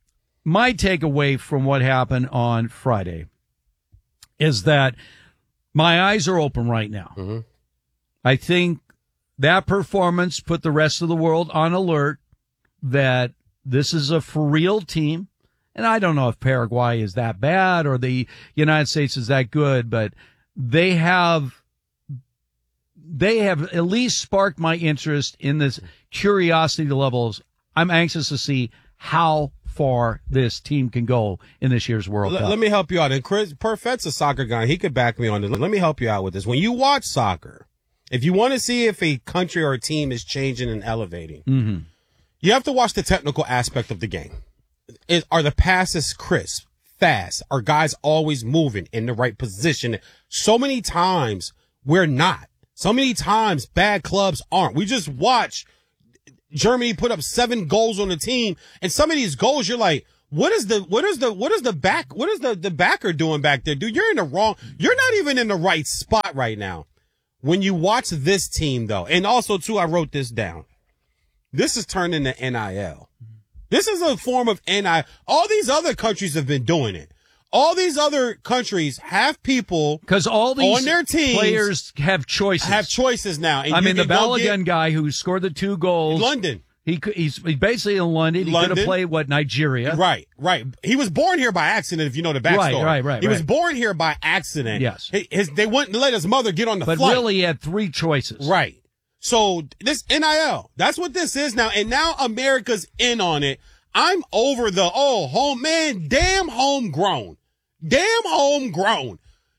[SPEAKER 2] My takeaway from what happened on Friday is that my eyes are open right now.
[SPEAKER 1] Mm-hmm.
[SPEAKER 2] I think that performance put the rest of the world on alert that this is a for real team. And I don't know if Paraguay is that bad or the United States is that good, but they have, they have at least sparked my interest in this curiosity levels. I'm anxious to see how far this team can go in this year's World
[SPEAKER 1] L-
[SPEAKER 2] Cup.
[SPEAKER 1] Let me help you out. And Chris Perfett's a soccer guy. He could back me on this. Let me help you out with this. When you watch soccer, if you want to see if a country or a team is changing and elevating,
[SPEAKER 2] Mm-hmm.
[SPEAKER 1] you have to watch the technical aspect of the game. Is, are the passes crisp, fast? Are guys always moving in the right position? So many times we're not. So many times bad clubs aren't. We just watch Germany put up seven goals on the team, and some of these goals you're like, what is the what is the what is the back what is the the backer doing back there, dude? You're in the wrong. You're not even in the right spot right now. When you watch this team though, and also too, I wrote this down. This is turned into N I L. This is a form of N I L. All these other countries have been doing it. All these other countries have people
[SPEAKER 2] because all these
[SPEAKER 1] on their teams
[SPEAKER 2] players have choices.
[SPEAKER 1] Have choices now. And
[SPEAKER 2] I
[SPEAKER 1] you
[SPEAKER 2] mean, the
[SPEAKER 1] can go
[SPEAKER 2] Balogun
[SPEAKER 1] get-
[SPEAKER 2] guy who scored the two goals,
[SPEAKER 1] London.
[SPEAKER 2] He could, he's, he's basically in London. He could
[SPEAKER 1] London.
[SPEAKER 2] have played what Nigeria.
[SPEAKER 1] Right, right. He was born here by accident. If you know the backstory,
[SPEAKER 2] Right, right, right,
[SPEAKER 1] He was
[SPEAKER 2] right.
[SPEAKER 1] born here by accident.
[SPEAKER 2] Yes.
[SPEAKER 1] He- his, they wouldn't let his mother get on the
[SPEAKER 2] But
[SPEAKER 1] flight.
[SPEAKER 2] really, he had three choices.
[SPEAKER 1] Right. So this N I L, that's what this is now. And now America's in on it. I'm over the, oh, home, man, damn homegrown. Damn homegrown.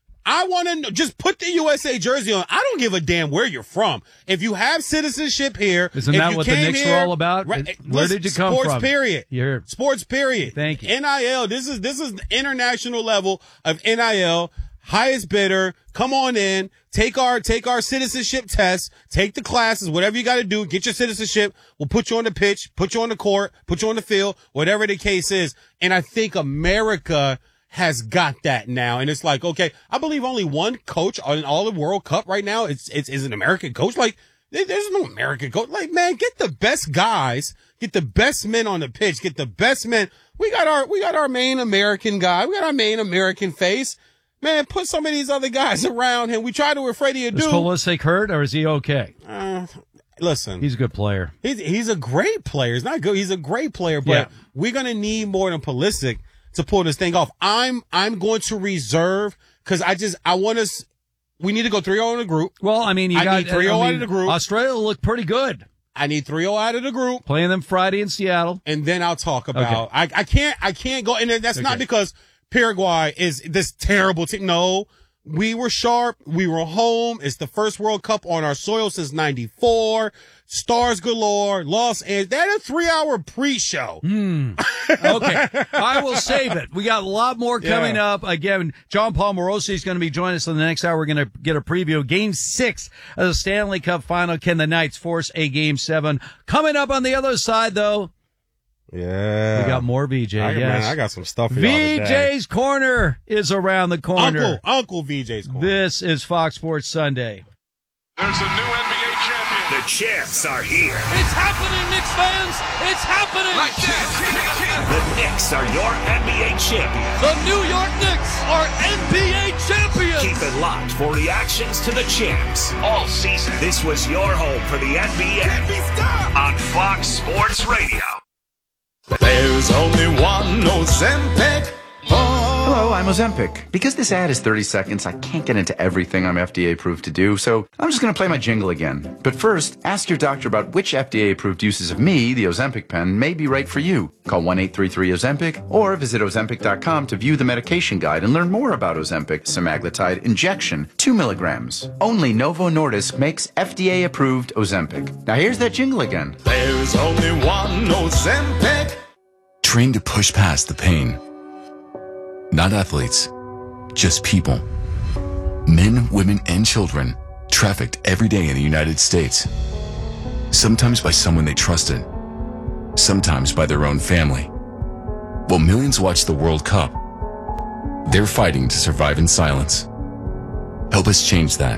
[SPEAKER 1] I want to know, just put the U S A jersey on. I don't give a damn where you're from. If you have citizenship here.
[SPEAKER 2] Isn't
[SPEAKER 1] if
[SPEAKER 2] that
[SPEAKER 1] you
[SPEAKER 2] what the
[SPEAKER 1] came
[SPEAKER 2] Knicks
[SPEAKER 1] here-
[SPEAKER 2] were all about?
[SPEAKER 1] Right,
[SPEAKER 2] Where
[SPEAKER 1] listen,
[SPEAKER 2] did you come
[SPEAKER 1] sports
[SPEAKER 2] from?
[SPEAKER 1] period.
[SPEAKER 2] You're,
[SPEAKER 1] Sports period.
[SPEAKER 2] Thank you.
[SPEAKER 1] N I L. This is, this is the international level of N I L. Highest bidder. Come on in. Take our, take our citizenship test. Take the classes, whatever you got to do. Get your citizenship. We'll put you on the pitch, put you on the court, put you on the field, whatever the case is. And I think America has got that now. And it's like, okay, I believe only one coach on all the World Cup right now. It's, it's, is an American coach. Like, there- there's no American coach. Like, man, get the best guys, get the best men on the pitch, get the best men. We got our, we got our main American guy. We got our main American face. Man, put some of these other guys around him. We tried to with Freddie
[SPEAKER 2] is
[SPEAKER 1] Adu.
[SPEAKER 2] Pulisic hurt or is he okay?
[SPEAKER 1] Uh, listen,
[SPEAKER 2] He's a good player.
[SPEAKER 1] he's, he's a great player. He's not good. He's a great player, but
[SPEAKER 2] Yeah.
[SPEAKER 1] we're going to need more than Pulisic to pull this thing off. I'm, I'm going to reserve because I just, I want us, we need to go three oh in the group.
[SPEAKER 2] Well, I mean, you
[SPEAKER 1] I
[SPEAKER 2] got
[SPEAKER 1] need three oh
[SPEAKER 2] I
[SPEAKER 1] out
[SPEAKER 2] mean,
[SPEAKER 1] of the group.
[SPEAKER 2] Australia looked pretty good.
[SPEAKER 1] I need three oh out of the group.
[SPEAKER 2] Playing them Friday in Seattle.
[SPEAKER 1] And then I'll talk about,
[SPEAKER 2] Okay.
[SPEAKER 1] I, I can't, I can't go, and that's not
[SPEAKER 2] Okay.
[SPEAKER 1] because Paraguay is this terrible team. No, we were sharp. We were home. It's the first World Cup on our soil since ninety-four. Stars galore. Los Angeles. They had a three hour pre-show.
[SPEAKER 2] Hmm. Okay. I will save it. We got a lot more coming
[SPEAKER 1] Yeah.
[SPEAKER 2] up. Again, John Paul Morosi is going to be joining us in the next hour. We're going to get a preview of game six of the Stanley Cup final. Can the Knights force a game seven? Coming up on the other side, though,
[SPEAKER 1] Yeah.
[SPEAKER 2] we got more V J.
[SPEAKER 1] I,
[SPEAKER 2] yes.
[SPEAKER 1] man, I got some stuff for y'all today.
[SPEAKER 2] V J's Corner is around the corner.
[SPEAKER 1] Uncle, Uncle V J's corner.
[SPEAKER 2] This is Fox Sports Sunday.
[SPEAKER 9] There's a new N B A champion. The champs are here.
[SPEAKER 11] It's happening, Knicks fans. It's happening. Like that.
[SPEAKER 9] The Knicks are your N B A champions.
[SPEAKER 11] The New York Knicks are N B A champions.
[SPEAKER 9] Keep it locked for reactions to the champs all season. This was your home for the N B A on Fox Sports Radio.
[SPEAKER 7] There's only one Ozempic.
[SPEAKER 12] Hello, I'm Ozempic. Because this ad is thirty seconds, I can't get into everything I'm F D A approved to do, so I'm just going to play my jingle again. But first, ask your doctor about which F D A approved uses of me, the Ozempic pen, may be right for you. Call one eight three three Ozempic or visit Ozempic dot com to view the medication guide and learn more about Ozempic semaglutide injection, two milligrams. Only Novo Nordisk makes F D A approved Ozempic. Now here's that jingle again.
[SPEAKER 7] There's only one Ozempic.
[SPEAKER 13] Train to push past the pain. Not athletes, just people. Men, women, and children trafficked every day in the United States. Sometimes by someone they trusted, sometimes by their own family. While millions watch the World Cup, they're fighting to survive in silence. Help us change that.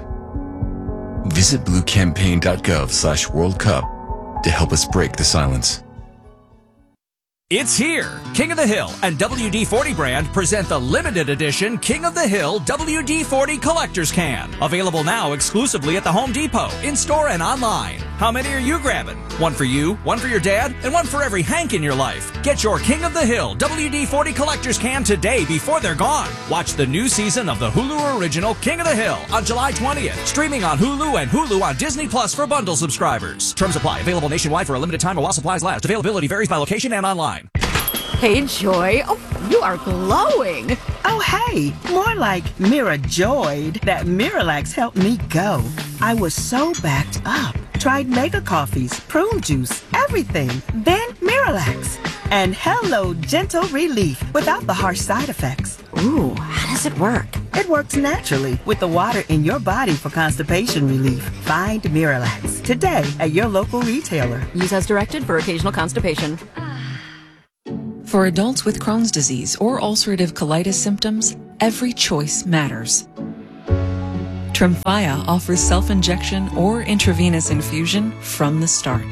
[SPEAKER 13] Visit bluecampaign dot gov slash World Cup to help us break the silence.
[SPEAKER 22] It's here. King of the Hill and W D forty brand present the limited edition King of the Hill W D forty Collector's Can. Available now exclusively at the Home Depot, in-store and online. How many are you grabbing? One for you, one for your dad, and one for every Hank in your life. Get your King of the Hill W D forty Collector's Can today before they're gone. Watch the new season of the Hulu original King of the Hill on July twentieth. Streaming on Hulu and Hulu on Disney Plus for bundle subscribers. Terms apply. Available nationwide for a limited time or while supplies last. Availability varies by location and online.
[SPEAKER 8] Hey, Joy. Oh, you are glowing.
[SPEAKER 14] Oh, hey. More like Mira Joyed. That Miralax helped me go. I was so backed up. Tried mega coffees, prune juice, everything. Then Miralax. And hello, gentle relief without the harsh side effects.
[SPEAKER 8] Ooh, how does it work?
[SPEAKER 14] It works naturally with the water in your body for constipation relief. Find Miralax today at your local retailer.
[SPEAKER 8] Use as directed for occasional constipation.
[SPEAKER 15] For adults with Crohn's disease or ulcerative colitis symptoms, every choice matters. Tremfya offers self-injection or intravenous infusion from the start.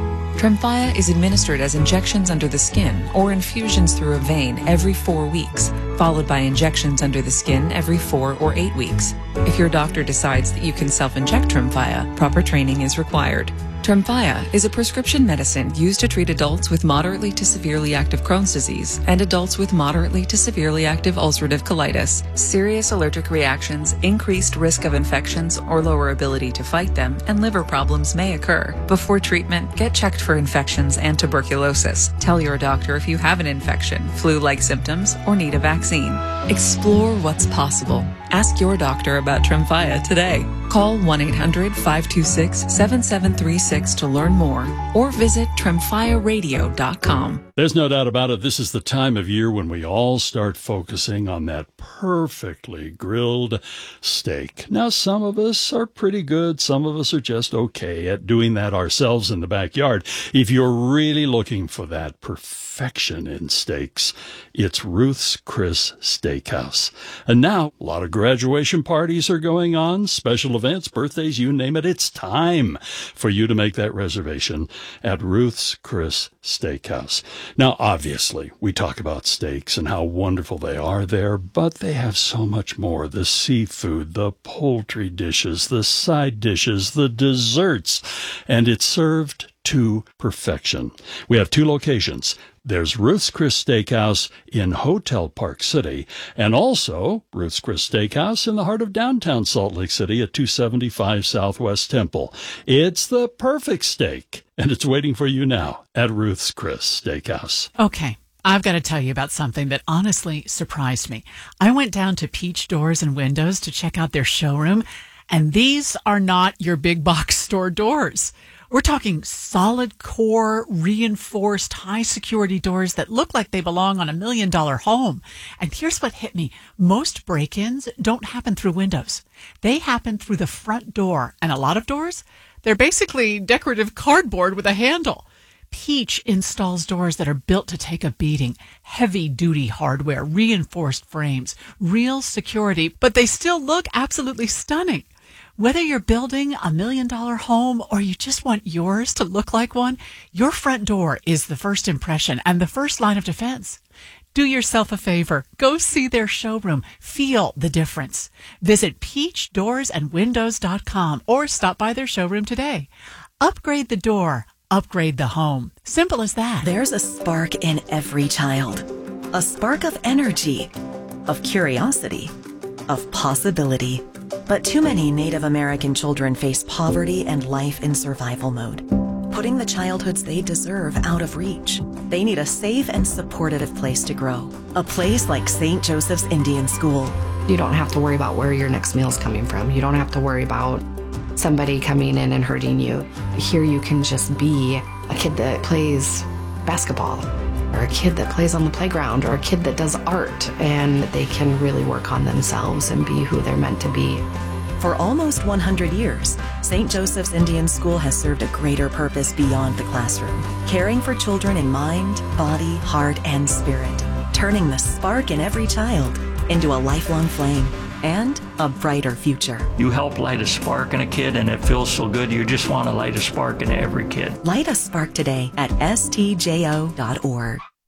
[SPEAKER 15] Tremfya is administered as injections under the skin or infusions through a vein every four weeks, followed by injections under the skin every four or eight weeks. If your doctor decides that you can self-inject Tremfya, proper training is required. Tremfya is a prescription medicine used to treat adults with moderately to severely active Crohn's disease and adults with moderately to severely active ulcerative colitis. Serious allergic reactions, increased risk of infections or lower ability to fight them, and liver problems may occur. Before treatment, get checked for infections and tuberculosis. Tell your doctor if you have an infection, flu-like symptoms, or need a vaccine. Explore what's possible. Ask your doctor about Tremfya today. Call one eight hundred five two six seven seven three six to learn more or visit tremfya radio dot com.
[SPEAKER 16] There's no doubt about it. This is the time of year when we all start focusing on that perfectly grilled steak. Now, some of us are pretty good. Some of us are just okay at doing that ourselves in the backyard. If you're really looking for that perfection in steaks, it's Ruth's Chris Steakhouse. And now, a lot of graduation parties are going on, special events, birthdays, you name it. It's time for you to make that reservation at Ruth's Chris Steakhouse. Now, obviously, we talk about steaks and how wonderful they are there, but they have so much more. The seafood, the poultry dishes, the side dishes, the desserts, and it's served to perfection. We have two locations. There's Ruth's Chris Steakhouse in Hotel Park City, and also Ruth's Chris Steakhouse in the heart of downtown Salt Lake City at two seventy-five Southwest Temple. It's the perfect steak, and it's waiting for you now at Ruth's Chris Steakhouse.
[SPEAKER 17] Okay, I've got to tell you about something that honestly surprised me. I went down to Peach Doors and Windows to check out their showroom, and these are not your big box store doors. We're talking solid core, reinforced, high security doors that look like they belong on a million dollar home. And here's what hit me. Most break-ins don't happen through windows. They happen through the front door. And a lot of doors, they're basically decorative cardboard with a handle. Peach installs doors that are built to take a beating. Heavy-duty hardware, reinforced frames, real security, but they still look absolutely stunning. Whether you're building a million-dollar home or you just want yours to look like one, your front door is the first impression and the first line of defense. Do yourself a favor. Go see their showroom. Feel the difference. Visit peach doors and windows dot com or stop by their showroom today. Upgrade the door. Upgrade the home. Simple as that.
[SPEAKER 19] There's a spark in every child. A spark of energy, of curiosity, of possibility. But too many Native American children face poverty and life in survival mode, putting the childhoods they deserve out of reach. They need a safe and supportive place to grow. A place like Saint Joseph's Indian School.
[SPEAKER 27] You don't have to worry about where your next meal's coming from. You don't have to worry about somebody coming in and hurting you. Here you can just be a kid that plays basketball, or a kid that plays on the playground, or a kid that does art, and they can really work on themselves and be who they're meant to be.
[SPEAKER 19] For almost one hundred years, Saint Joseph's Indian School has served a greater purpose beyond the classroom, caring for children in mind, body, heart, and spirit, turning the spark in every child into a lifelong flame and a brighter future.
[SPEAKER 28] You help light a spark in a kid, and it feels so good. You just want to light a spark in every kid.
[SPEAKER 19] Light a spark today at S T J O dot org.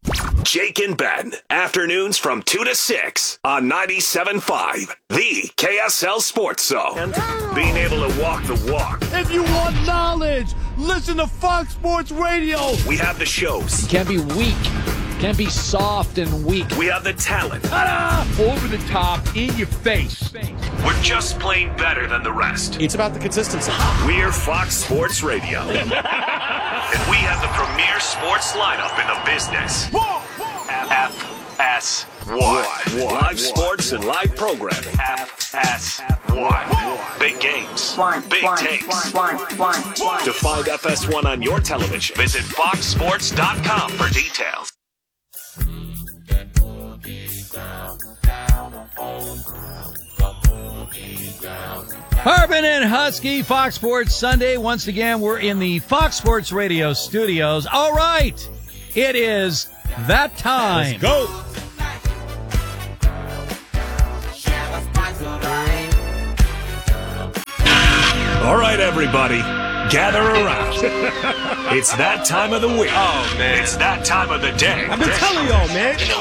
[SPEAKER 9] Jake and Ben, afternoons from two to six on ninety-seven point five, the K S L Sports Zone. Being able to walk the walk.
[SPEAKER 5] If you want knowledge, listen to Fox Sports Radio.
[SPEAKER 9] We have the shows.
[SPEAKER 11] You can't be weak. You can't be soft and weak.
[SPEAKER 9] We have the talent.
[SPEAKER 5] Ta-da! Over the top, in your face.
[SPEAKER 9] We're just plain better than the rest.
[SPEAKER 18] It's about the consistency.
[SPEAKER 9] We're Fox Sports Radio. And we have the premier sports lineup in the business. F S one. Live sports and live programming. F S one. Big games. Big takes. To find F S one on your television, visit fox sports dot com for details.
[SPEAKER 2] Harbin and Husky, Fox Sports Sunday. Once again, we're in the Fox Sports Radio studios. All right, it is that time.
[SPEAKER 1] Let's go.
[SPEAKER 9] All right, everybody, gather around. It's that time of the week. Oh, man. It's that time of the day.
[SPEAKER 1] I've been telling y'all, man.